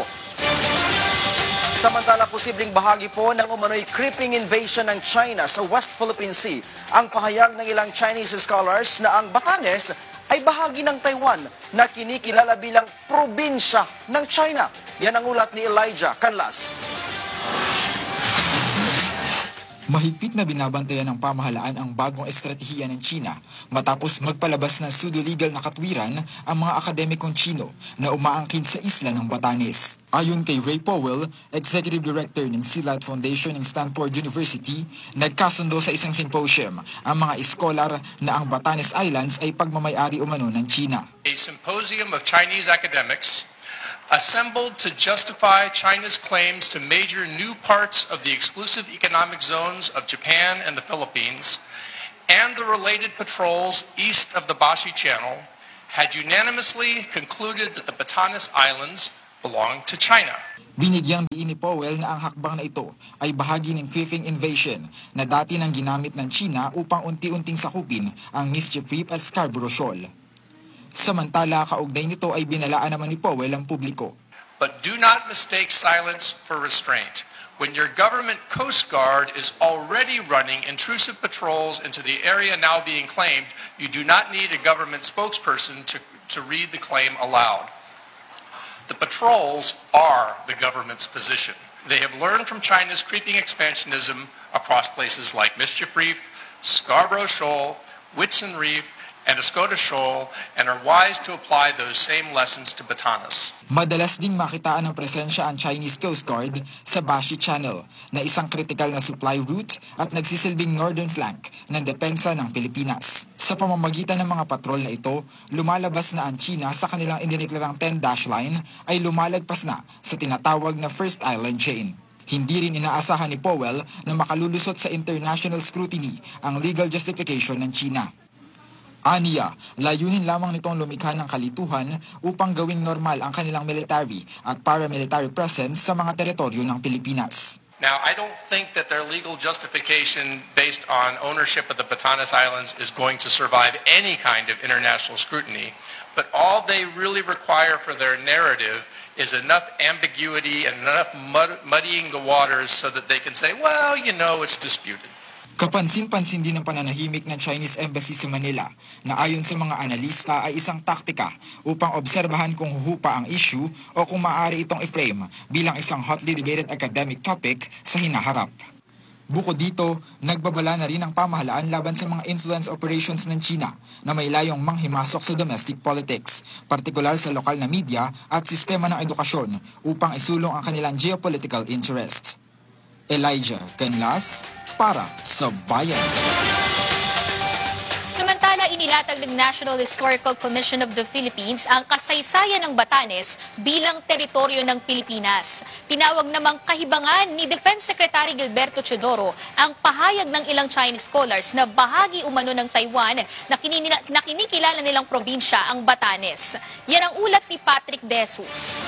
Samantala, posibleng bahagi po ng umano'y creeping invasion ng China sa West Philippine Sea. Ang pahayag ng ilang Chinese scholars na ang Batanes ay bahagi ng Taiwan na kinikilala bilang probinsya ng China. Yan ang ulat ni Elijah Canlas. Mahigpit na binabantayan ng pamahalaan ang bagong estratehiya ng China matapos magpalabas ng pseudo-legal na katwiran ang mga akademikong Chino na umaangkin sa isla ng Batanes. Ayon kay Ray Powell, Executive Director ng Sealat Foundation ng Stanford University, nagkasundo sa isang symposium ang mga iskolar na ang Batanes Islands ay pagmamayari umano ng China. A symposium of Chinese academics assembled to justify China's claims to major new parts of the exclusive economic zones of Japan and the Philippines and the related patrols east of the Bashi Channel had unanimously concluded that the Batanes Islands belong to China. Binigyang diin ni Powell na ang hakbang na ito ay bahagi ng Quiffing Invasion na dati nang ginamit ng China upang unti-unting sakupin ang Mischief Reef at Scarborough Shoal. Samantala, kaugnay nito ay binalaan naman ni Powell ang publiko. But do not mistake silence for restraint. When your government Coast Guard is already running intrusive patrols into the area now being claimed, you do not need a government spokesperson to, to read the claim aloud. The patrols are the government's position. They have learned from China's creeping expansionism across places like Mischief Reef, Scarborough Shoal, Whitsun Reef, and Escoda Shoal, and are wise to apply those same lessons to Batanes. Madalas ding makitaan ng presensya ang Chinese Coast Guard sa Bashi Channel na isang kritikal na supply route at nagsisilbing northern flank ng depensa ng Pilipinas. Sa pamamagitan ng mga patrol na ito, lumalabas na ang China sa kanilang indiniklarang ten-dash line ay lumalagpas na sa tinatawag na First Island Chain. Hindi rin inaasahan ni Powell na makalulusot sa international scrutiny ang legal justification ng China. Aniya, layunin lamang nitong lumikha ng kalituhan upang gawing normal ang kanilang military at paramilitary presence sa mga teritoryo ng Pilipinas. Now, I don't think that their legal justification based on ownership of the Batanes Islands is going to survive any kind of international scrutiny, but all they really require for their narrative is enough ambiguity and enough mud- muddying the waters so that they can say, well, you know, it's disputed. Kapansin-pansin din ang pananahimik ng Chinese Embassy sa Manila na ayon sa mga analista ay isang taktika upang obserbahan kung huhupa ang issue o kung maaari itong i-frame bilang isang hotly debated academic topic sa hinaharap. Bukod dito, nagbabala na rin ang pamahalaan laban sa mga influence operations ng China na may layong manghimasok sa domestic politics, partikular sa lokal na media at sistema ng edukasyon upang isulong ang kanilang geopolitical interests. Elijah Canlas, para sa Bayan. Samantala, inilatag ng National Historical Commission of the Philippines ang kasaysayan ng Batanes bilang teritoryo ng Pilipinas. Tinawag namang kahibangan ni Defense Secretary Gilberto Teodoro ang pahayag ng ilang Chinese scholars na bahagi umano ng Taiwan na, kinina, na kinikilala nilang probinsya ang Batanes. Yan ang ulat ni Patrick De Jesus.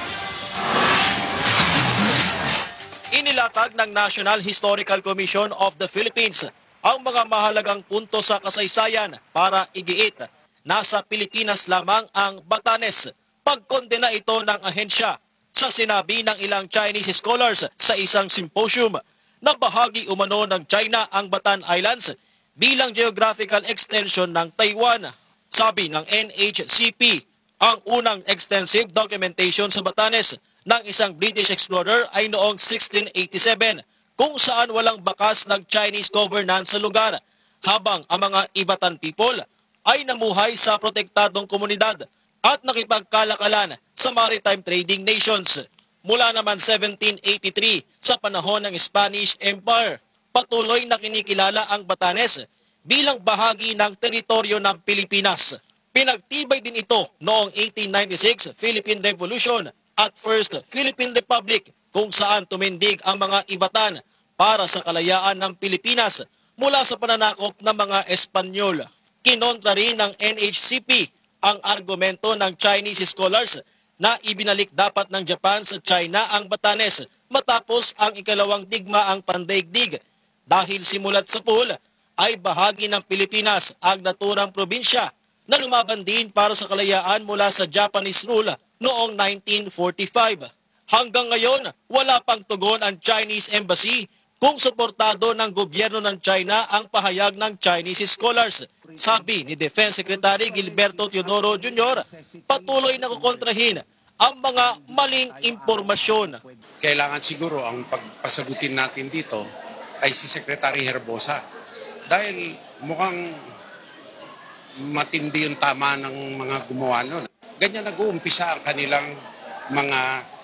Inilatag ng National Historical Commission of the Philippines ang mga mahalagang punto sa kasaysayan para igiit. Nasa Pilipinas lamang ang Batanes. Pagkondena ito ng ahensya sa sinabi ng ilang Chinese scholars sa isang symposium na bahagi umano ng China ang Batan Islands bilang geographical extension ng Taiwan. Sabi ng N H C P, ang unang extensive documentation sa Batanes ng isang British explorer ay noong sixteen eighty-seven kung saan walang bakas ng Chinese governance sa lugar habang ang mga Ivatan people ay namuhay sa protektadong komunidad at nakipagkalakalan sa maritime trading nations. Mula naman seventeen eighty-three sa panahon ng Spanish Empire, patuloy na kinikilala ang Batanes bilang bahagi ng teritoryo ng Pilipinas. Pinagtibay din ito noong eighteen ninety-six Philippine Revolution at First Philippine Republic kung saan tumindig ang mga Ivatan para sa kalayaan ng Pilipinas mula sa pananakop ng mga Espanyol. Kinontra rin ng N H C P ang argumento ng Chinese scholars na ibinalik dapat ng Japan sa China ang Batanes matapos ang ikalawang digmaang pandaigdig. Dahil simulat sa pool ay bahagi ng Pilipinas ang naturang probinsya na lumaban din para sa kalayaan mula sa Japanese rule noong nineteen forty-five. Hanggang ngayon, wala pang tugon ang Chinese Embassy kung suportado ng gobyerno ng China ang pahayag ng Chinese scholars. Sabi ni Defense Secretary Gilberto Teodoro Junior, patuloy na kukontrahin ang mga maling impormasyon. Kailangan siguro ang pagpasagutin natin dito ay si Secretary Herbosa. Dahil mukhang matindi yung tama ng mga gumawa nun. Ganyan nag-uumpisa ang kanilang mga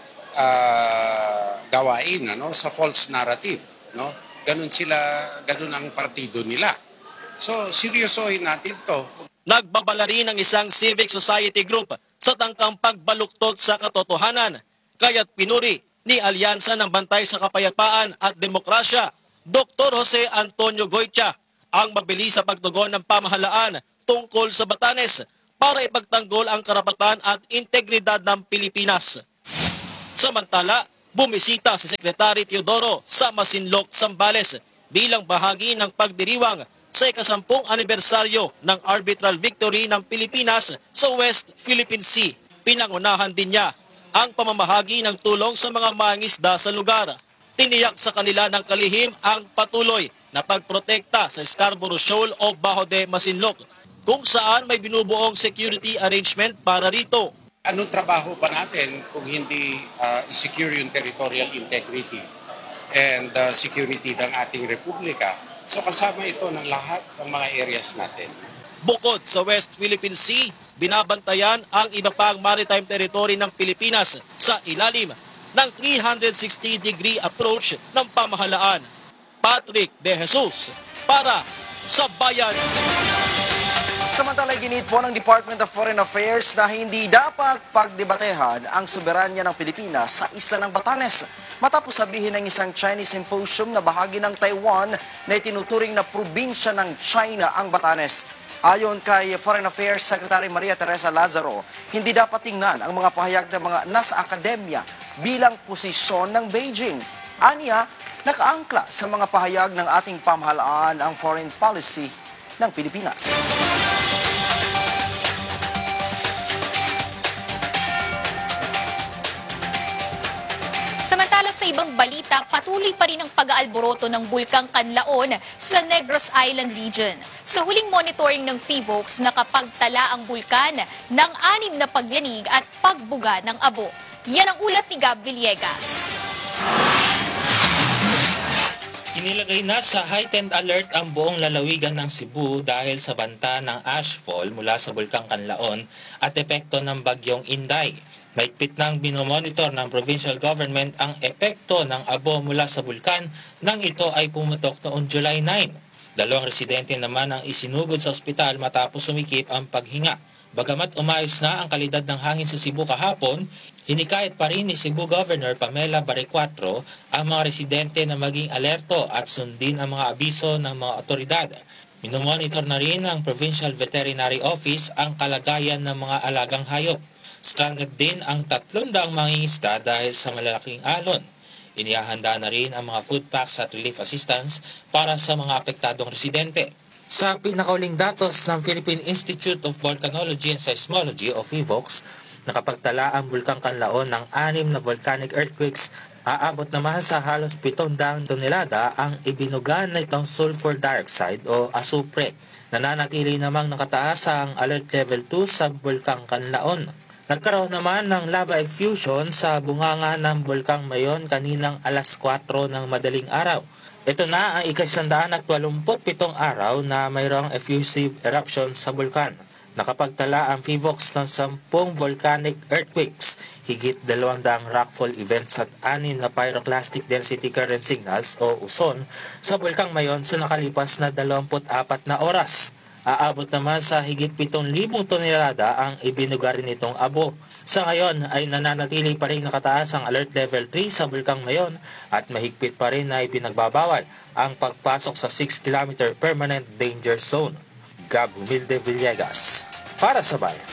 uh, gawain ano, sa false narrative. No? Ganun sila, ganun ang partido nila. So, seryosohin natin to. Nagbabala rin ang isang civic society group sa tangkang pagbaluktot sa katotohanan. Kaya't pinuri ni Alyansa ng Bantay sa Kapayapaan at Demokrasya, Doctor Jose Antonio Goitia, ang mabilis sa pagtugon ng pamahalaan tungkol sa Batanes para ipagtanggol ang karapatan at integridad ng Pilipinas. Samantala, bumisita si Secretary Teodoro sa Masinloc, Zambales bilang bahagi ng pagdiriwang sa ikasampung anibersaryo ng arbitral victory ng Pilipinas sa West Philippine Sea. Pinangunahan din niya ang pamamahagi ng tulong sa mga mangingisda sa lugar. Tiniyak sa kanila ng kalihim ang patuloy na pagprotekta sa Scarborough Shoal o Bajo de Masinloc, kung saan may binubuong security arrangement para rito. Anong trabaho pa natin kung hindi uh, i-secure yung territorial integrity and uh, security ng ating republika? So kasama ito ng lahat ng mga areas natin. Bukod sa West Philippine Sea, binabantayan ang iba pang maritime territory ng Pilipinas sa ilalim ng three sixty degree approach ng pamahalaan. Patrick De Jesus para sa Bayan. Samantala, ginit po ng Department of Foreign Affairs na hindi dapat pagdebatehan ang soberanya ng Pilipinas sa isla ng Batanes. Matapos sabihin ng isang Chinese symposium na bahagi ng Taiwan na itinuturing na probinsya ng China ang Batanes. Ayon kay Foreign Affairs Secretary Maria Teresa Lazaro, hindi dapat tingnan ang mga pahayag ng mga nasa akademya bilang posisyon ng Beijing. Aniya, nakaangkla sa mga pahayag ng ating pamahalaan ang foreign policy ng Pilipinas. Samantala sa ibang balita, patuloy pa rin ang pag-aalboroto ng Bulkang Canlaon sa Negros Island region. Sa huling monitoring ng PHIVOLCS, nakapagtala ang bulkan ng anim na pagyanig at pagbuga ng abo. Yan ang ulat ni Gab Villegas. Inilagay na sa heightened alert ang buong lalawigan ng Cebu dahil sa banta ng ashfall mula sa Bulkang Canlaon at epekto ng bagyong Inday. Mahigpit nang binomonitor ng provincial government ang epekto ng abo mula sa bulkan nang ito ay pumutok noong July ninth. Dalawang residente naman ang isinugod sa ospital matapos sumikip ang paghinga. Bagamat umayos na ang kalidad ng hangin sa Cebu kahapon, hinikayat pa rin ni Cebu Governor Pamela Barrecuatro ang mga residente na maging alerto at sundin ang mga abiso ng mga otoridad. Minomonitor na rin ng Provincial Veterinary Office ang kalagayan ng mga alagang hayop. Stranded din ang tatlong daang mangingisda dahil sa malalaking alon. Inihahanda na rin ang mga food packs at relief assistance para sa mga apektadong residente. Sa pinakauling datos ng Philippine Institute of Volcanology and Seismology o PHIVOLCS, nakapagtala ang Bulkang Canlaon ng anim na volcanic earthquakes. Aabot naman sa halos pitong daang tonelada ang ibinugan na itong sulfur dioxide o asupre. Nananatili namang nakataas ang alert level two sa Bulkang Canlaon. Nagkaroon naman ng lava effusion sa bunganga ng Bulkang Mayon kaninang alas kwatro ng madaling araw. Ito na ang ikasandaan at walumput pitong araw na mayroong effusive eruption sa bulkan. Nakapagtala ang PHIVOLCS ng sampung volcanic earthquakes, higit dalawang daang rockfall events at anim na pyroclastic density current signals o U S O N sa Bulkang Mayon sa nakalipas na dalawamput apat na oras. Aabot naman sa higit pitong libong tonelada ang ibinuga rin nitong abo. Sa ngayon ay nananatili pa rin nakataas ang alert level three sa Bulkang Mayon at mahigpit pa rin na ipinagbabawal ang pagpasok sa six kilometer permanent danger zone. Gab Humilde Villegas para sa Bayan.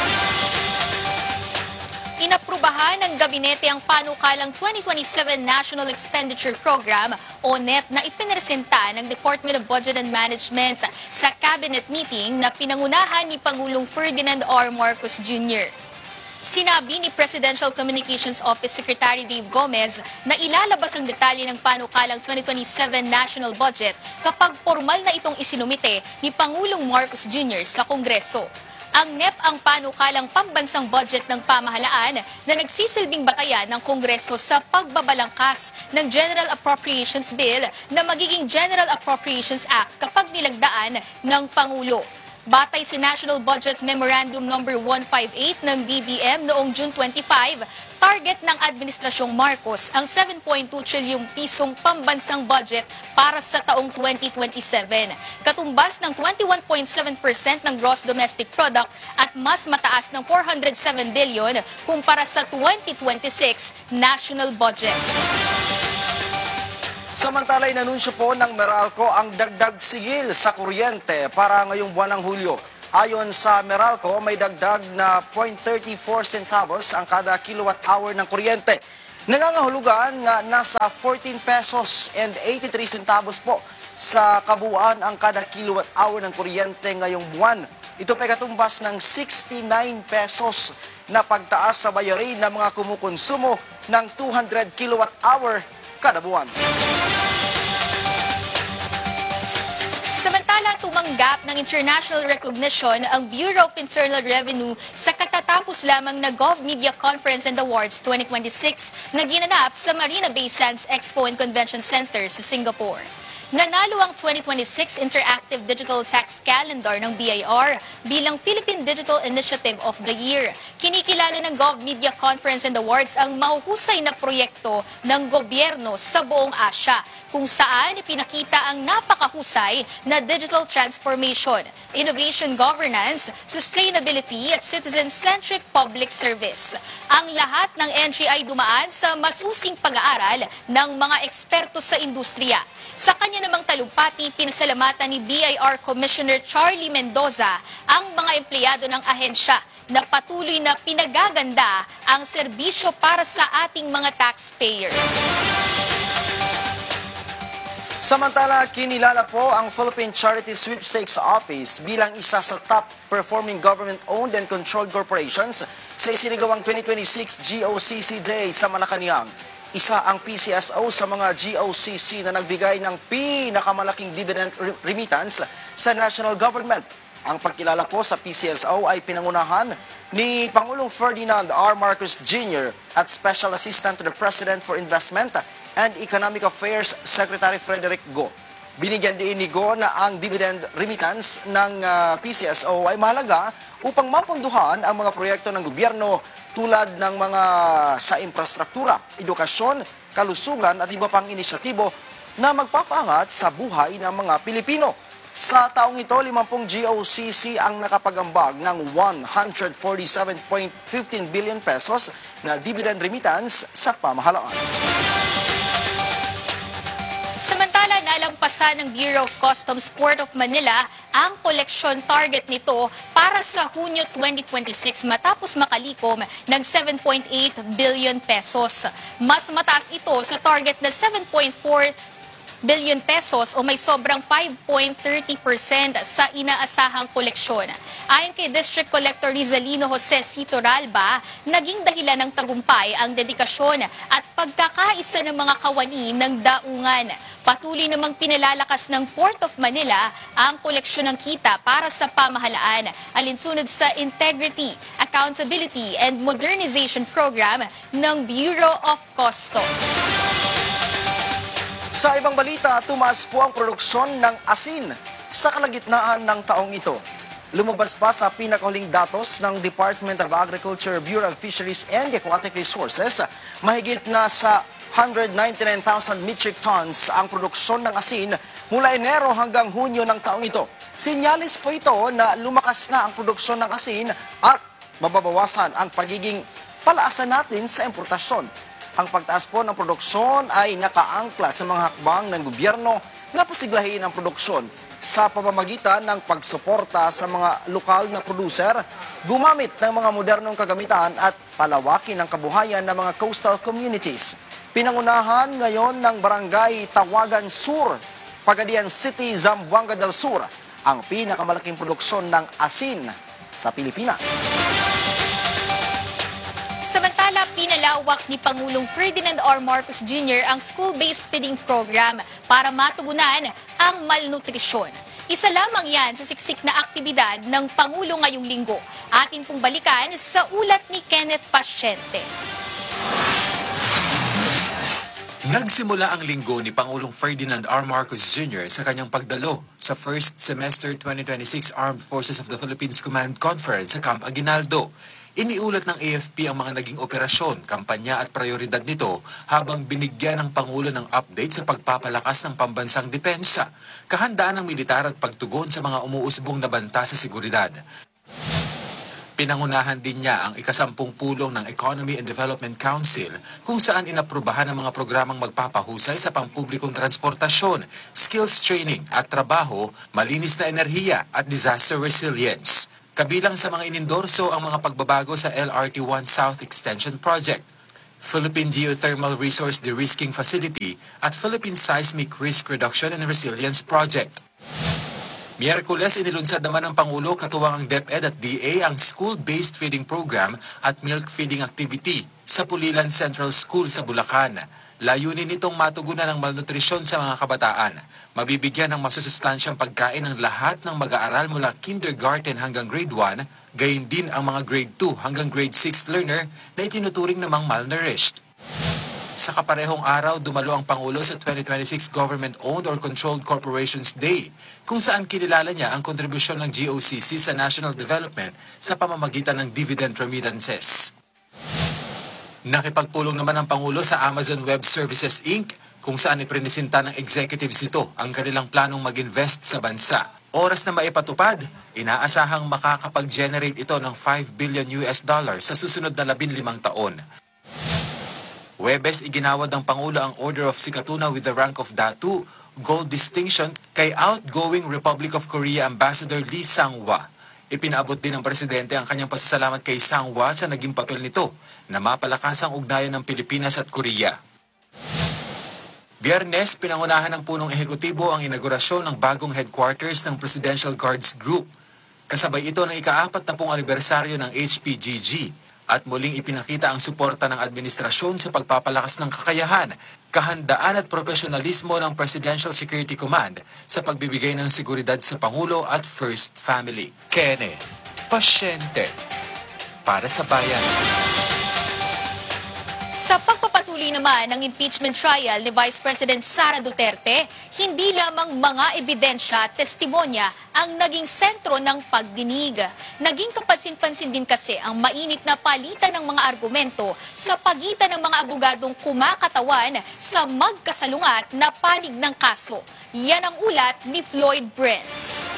Inaprubahan ng gabinete ang panukalang twenty twenty-seven National Expenditure Program o N E P na ipinresenta ng Department of Budget and Management sa cabinet meeting na pinangunahan ni Pangulong Ferdinand R. Marcos Junior Sinabi ni Presidential Communications Office Secretary Dave Gomez na ilalabas ang detalye ng panukalang twenty twenty-seven National Budget kapag formal na itong isinumite ni Pangulong Marcos Junior sa Kongreso. Ang N E P ang panukalang pambansang budget ng pamahalaan na nagsisilbing batayan ng Kongreso sa pagbabalangkas ng General Appropriations Bill na magiging General Appropriations Act kapag nilagdaan ng Pangulo. Batay sa National Budget Memorandum number one fifty-eight ng B B M noong June twenty-five, target ng Administrasyong Marcos ang seven point two trilyong pisong pambansang budget para sa taong twenty twenty-seven. Katumbas ng twenty-one point seven percent ng gross domestic product at mas mataas ng four hundred seven billion kumpara sa twenty twenty-six national budget. Samantala, inanunsyo po ng Meralco ang dagdag sigil sa kuryente para ngayong buwan ng Hulyo. Ayon sa Meralco, may dagdag na zero point three four centavos ang kada kilowatt hour ng kuryente. Nangangahulugan na nasa fourteen pesos and eighty-three centavos po sa kabuuan ang kada kilowatt hour ng kuryente ngayong buwan. Ito pa katumbas ng sixty-nine pesos na pagtaas sa bayarin ng mga kumukonsumo ng two hundred kilowatt hour kada buwan. Samantala, tumanggap ng international recognition ang Bureau of Internal Revenue sa katatapos lamang na GovMedia Conference and Awards twenty twenty-six na ginanap sa Marina Bay Sands Expo and Convention Center sa Singapore. Nanalo ang twenty twenty-six Interactive Digital Tax Calendar ng B I R bilang Philippine Digital Initiative of the Year. Kinikilala ng GovMedia Conference and Awards ang mahuhusay na proyekto ng gobyerno sa buong Asia, kung saan ipinakita ang napakahusay na digital transformation, innovation governance, sustainability at citizen-centric public service. Ang lahat ng entry ay dumaan sa masusing pag-aaral ng mga eksperto sa industriya. Sa kanya namang talumpati, pinasalamatan ni B I R Commissioner Charlie Mendoza ang mga empleyado ng ahensya na patuloy na pinagaganda ang serbisyo para sa ating mga taxpayer. Samantala, kinilala po ang Philippine Charity Sweepstakes Office bilang isa sa top-performing government-owned and controlled corporations sa isinagawang twenty twenty-six G O C C Day sa Malacanang. Isa ang P C S O sa mga G O C C na nagbigay ng pinakamalaking dividend remittance sa national government. Ang pagkilala po sa P C S O ay pinangunahan ni Pangulong Ferdinand R. Marcos Junior at Special Assistant to the President for Investment and Economic Affairs Secretary Frederick Go. Binigyan din ni Go na ang dividend remittance ng uh, P C S O ay mahalaga upang mapunduhan ang mga proyekto ng gobyerno tulad ng mga sa infrastruktura, edukasyon, kalusugan at iba pang inisyatibo na magpapaangat sa buhay ng mga Pilipino. Sa taong ito, fifty G O C C ang nakapagambag ng one hundred forty-seven point one five billion pesos na dividend remittance sa pamahalaan. Samantala, nalampasan ng Bureau of Customs Port of Manila ang koleksyon target nito para sa Hunyo twenty twenty-six matapos makalikom ng seven point eight billion pesos. Mas mataas ito sa target na seven point four billion pesos o may sobrang five point three zero percent sa inaasahang koleksyon. Ayon kay District Collector Rizalino Jose Cito Ralba, naging dahilan ng tagumpay ang dedikasyon at pagkakaisa ng mga kawani ng daungan. Patuloy namang pinalalakas ng Port of Manila ang koleksyon ng kita para sa pamahalaan, alinsunod sa Integrity, Accountability and Modernization Program ng Bureau of Customs. Sa ibang balita, tumaas po ang produksyon ng asin sa kalagitnaan ng taong ito. Lumabas pa sa pinakahuling datos ng Department of Agriculture, Bureau of Fisheries and Aquatic Resources, mahigit na sa one hundred ninety-nine thousand metric tons ang produksyon ng asin mula Enero hanggang Hunyo ng taong ito. Sinyalis po ito na lumakas na ang produksyon ng asin at mababawasan ang pagiging palaasan natin sa importasyon. Ang pagtaas po ng produksyon ay nakaangkla sa mga hakbang ng gobyerno na pasiglahin ang produksyon sa pamamagitan ng pagsuporta sa mga lokal na producer, gumamit ng mga modernong kagamitan at palawakin ang kabuhayan ng mga coastal communities. Pinangunahan ngayon ng Barangay Tawagan Sur, Pagadian City, Zamboanga del Sur, ang pinakamalaking produksyon ng asin sa Pilipinas. Samantala, pinalawak ni Pangulong Ferdinand R. Marcos Junior ang school-based feeding program para matugunan ang malnutrisyon. Isa lamang yan sa siksik na aktibidad ng Pangulo ngayong linggo. Atin pong balikan sa ulat ni Kenneth Pasyente. Nagsimula ang linggo ni Pangulong Ferdinand R. Marcos Junior sa kanyang pagdalo sa First Semester twenty twenty-six Armed Forces of the Philippines Command Conference sa Camp Aguinaldo. Iniulat ng A F P ang mga naging operasyon, kampanya at prioridad nito habang binigyan ng Pangulo ng update sa pagpapalakas ng pambansang depensa, kahandaan ng militar at pagtugon sa mga umuusbong na banta sa seguridad. Pinangunahan din niya ang ikasampung pulong ng Economy and Development Council kung saan inaprubahan ang mga programang magpapahusay sa pampublikong transportasyon, skills training at trabaho, malinis na enerhiya at disaster resilience. Kabilang sa mga inendorso ang mga pagbabago sa L R T one South Extension Project, Philippine Geothermal Resource De-risking Facility at Philippine Seismic Risk Reduction and Resilience Project. Miyerkules, inilunsad naman ng Pangulo katuwang ang DepEd at D A ang school-based feeding program at milk feeding activity sa Pulilan Central School sa Bulacan. Layunin nitong matugunan ang malnutrisyon sa mga kabataan. Mabibigyan ng masusustansyang pagkain ng lahat ng mag-aaral mula kindergarten hanggang grade one, gayon din ang mga grade two hanggang grade six learner na itinuturing namang malnourished. Sa kaparehong araw, dumalo ang Pangulo sa twenty twenty-six Government-Owned or Controlled Corporations Day, kung saan kinilala niya ang kontribusyon ng G O C C sa national development sa pamamagitan ng dividend remittances. Nakipagpulong naman ang Pangulo sa Amazon Web Services Incorporated, kung saan iprinisinta ng executives nito ang kanilang planong mag-invest sa bansa. Oras na maipatupad, inaasahang makakapag-generate ito ng five billion U S dollars sa susunod na labing limang taon. Huwebes, iginawad ng Pangulo ang Order of Sikatuna with the rank of Datu, Gold Distinction kay outgoing Republic of Korea Ambassador Lee Sang-hwa. Ipinaabot din ng Presidente ang kanyang pasasalamat kay Sang-hwa sa naging papel nito na mapalakas ang ugnayan ng Pilipinas at Korea. Biyernes, pinangunahan ng punong ehekutibo ang inaugurasyon ng bagong headquarters ng Presidential Guards Group. Kasabay ito ng ika-apat na pong anibersaryo ng H P G G. At muling ipinakita ang suporta ng administrasyon sa pagpapalakas ng kakayahan, kahandaan at profesionalismo ng Presidential Security Command sa pagbibigay ng seguridad sa Pangulo at First Family. Kenneth Pasyente, para sa bayan. Sa pagpapatuloy naman ng impeachment trial ni Vice President Sara Duterte, hindi lamang mga ebidensya at testimonya ang naging sentro ng pagdinig. Naging kapansin-pansin din kasi ang mainit na palitan ng mga argumento sa pagitan ng mga abogadong kumakatawan sa magkasalungat na panig ng kaso. Yan ang ulat ni Floyd Brents.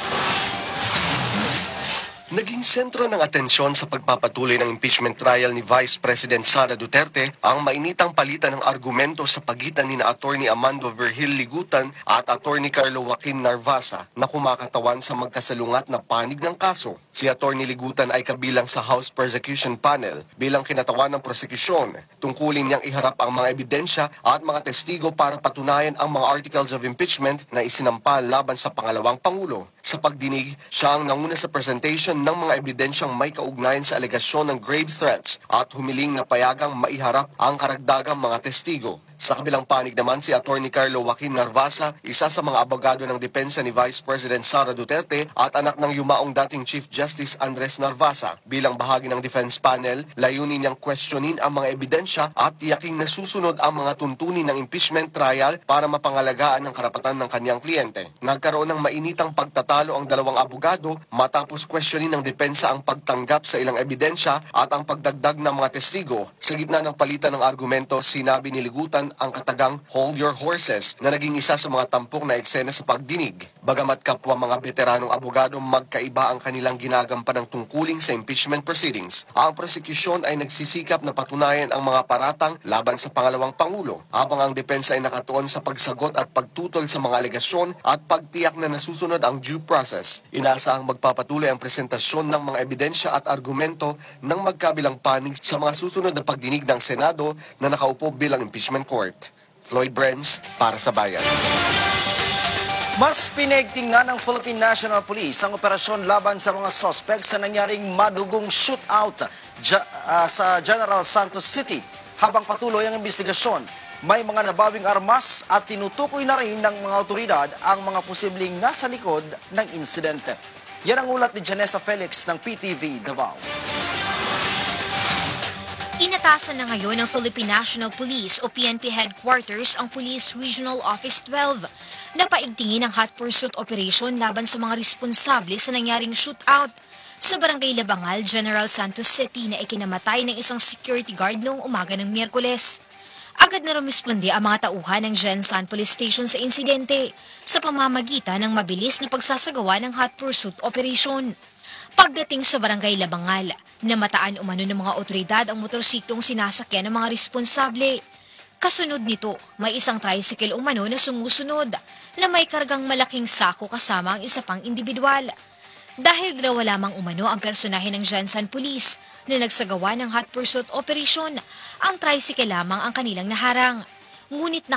Naging sentro ng atensyon sa pagpapatuloy ng impeachment trial ni Vice President Sara Duterte ang mainitang palitan ng argumento sa pagitan ni na Attorney Amando Virgil Ligutan at Attorney Carlo Joaquin Narvasa na kumakatawan sa magkasalungat na panig ng kaso. Si Attorney Ligutan ay kabilang sa House Prosecution Panel bilang kinatawan ng prosekusyon. Tungkulin niyang iharap ang mga ebidensya at mga testigo para patunayan ang mga articles of impeachment na isinampal laban sa pangalawang Pangulo. Sa pagdinig, siya ang nanguna sa presentation ng mga ebidensyang may kaugnayan sa alegasyon ng grave threats at humiling na payagang maiharap ang karagdagang mga testigo. Sa kabilang panig naman si Attorney Carlo Joaquin Narvasa, isa sa mga abogado ng depensa ni Vice President Sara Duterte at anak ng yumaong dating Chief Justice Andres Narvasa. Bilang bahagi ng defense panel, layunin niyang questionin ang mga ebidensya at tiyaking nasusunod ang mga tuntunin ng impeachment trial para mapangalagaan ang karapatan ng kanyang kliyente. Nagkaroon ng mainitang pagtatalo ang dalawang abogado matapos questionin ng depensa ang pagtanggap sa ilang ebidensya at ang pagdagdag ng mga testigo. Sa gitna ng palitan ng argumento, sinabi ni Ligutan ang katagang "Hold your horses" na naging isa sa mga tampok na eksena sa pagdinig. Bagamat kapwa mga veteranong abogado, magkaiba ang kanilang ginagampan ng tungkuling sa impeachment proceedings. Ang prosekusyon ay nagsisikap na patunayan ang mga paratang laban sa pangalawang Pangulo, habang ang depensa ay nakatuon sa pagsagot at pagtutol sa mga alegasyon at pagtiyak na nasusunod ang due process. Inaasahang magpapatuloy ang presentasyon ng mga ebidensya at argumento ng magkabilang panig sa mga susunod na pagdinig ng Senado na nakaupo bilang impeachment court. Floyd Brents, para sa bayan. Mas pinigtingnan ng Philippine National Police ang operasyon laban sa mga suspects sa nangyaring madugong shootout ja, uh, sa General Santos City habang patuloy ang investigasyon. May mga nabawing armas at tinutukoy na rin ng mga otoridad ang mga posibleng nasa likod ng insidente. Yan ang ulat ni Janessa Felix ng P T V Davao. Inatasan na ngayon ng Philippine National Police o P N P Headquarters ang Police Regional Office twelve na paigtingin ang hot pursuit operation laban sa mga responsable sa nangyaring shootout sa Barangay Labangal, General Santos City na ikinamatay ng isang security guard noong umaga ng Miyerkules. Agad na rumisponde ang mga tauhan ng Gensan Police Station sa insidente sa pamamagitan ng mabilis na pagsasagawa ng hot pursuit operation. Pagdating sa Barangay Labangal, namataan umano ng mga otoridad ang motorsiklong sinasakyan ng mga responsable. Kasunod nito, may isang tricycle umano na sumusunod na may kargang malaking sako kasama ang isa pang individual. Dahil dalawa lamang umano ang personahe ng Gensan Police na nagsagawa ng hot pursuit operation, ang tricycle lamang ang kanilang naharang. Ngunit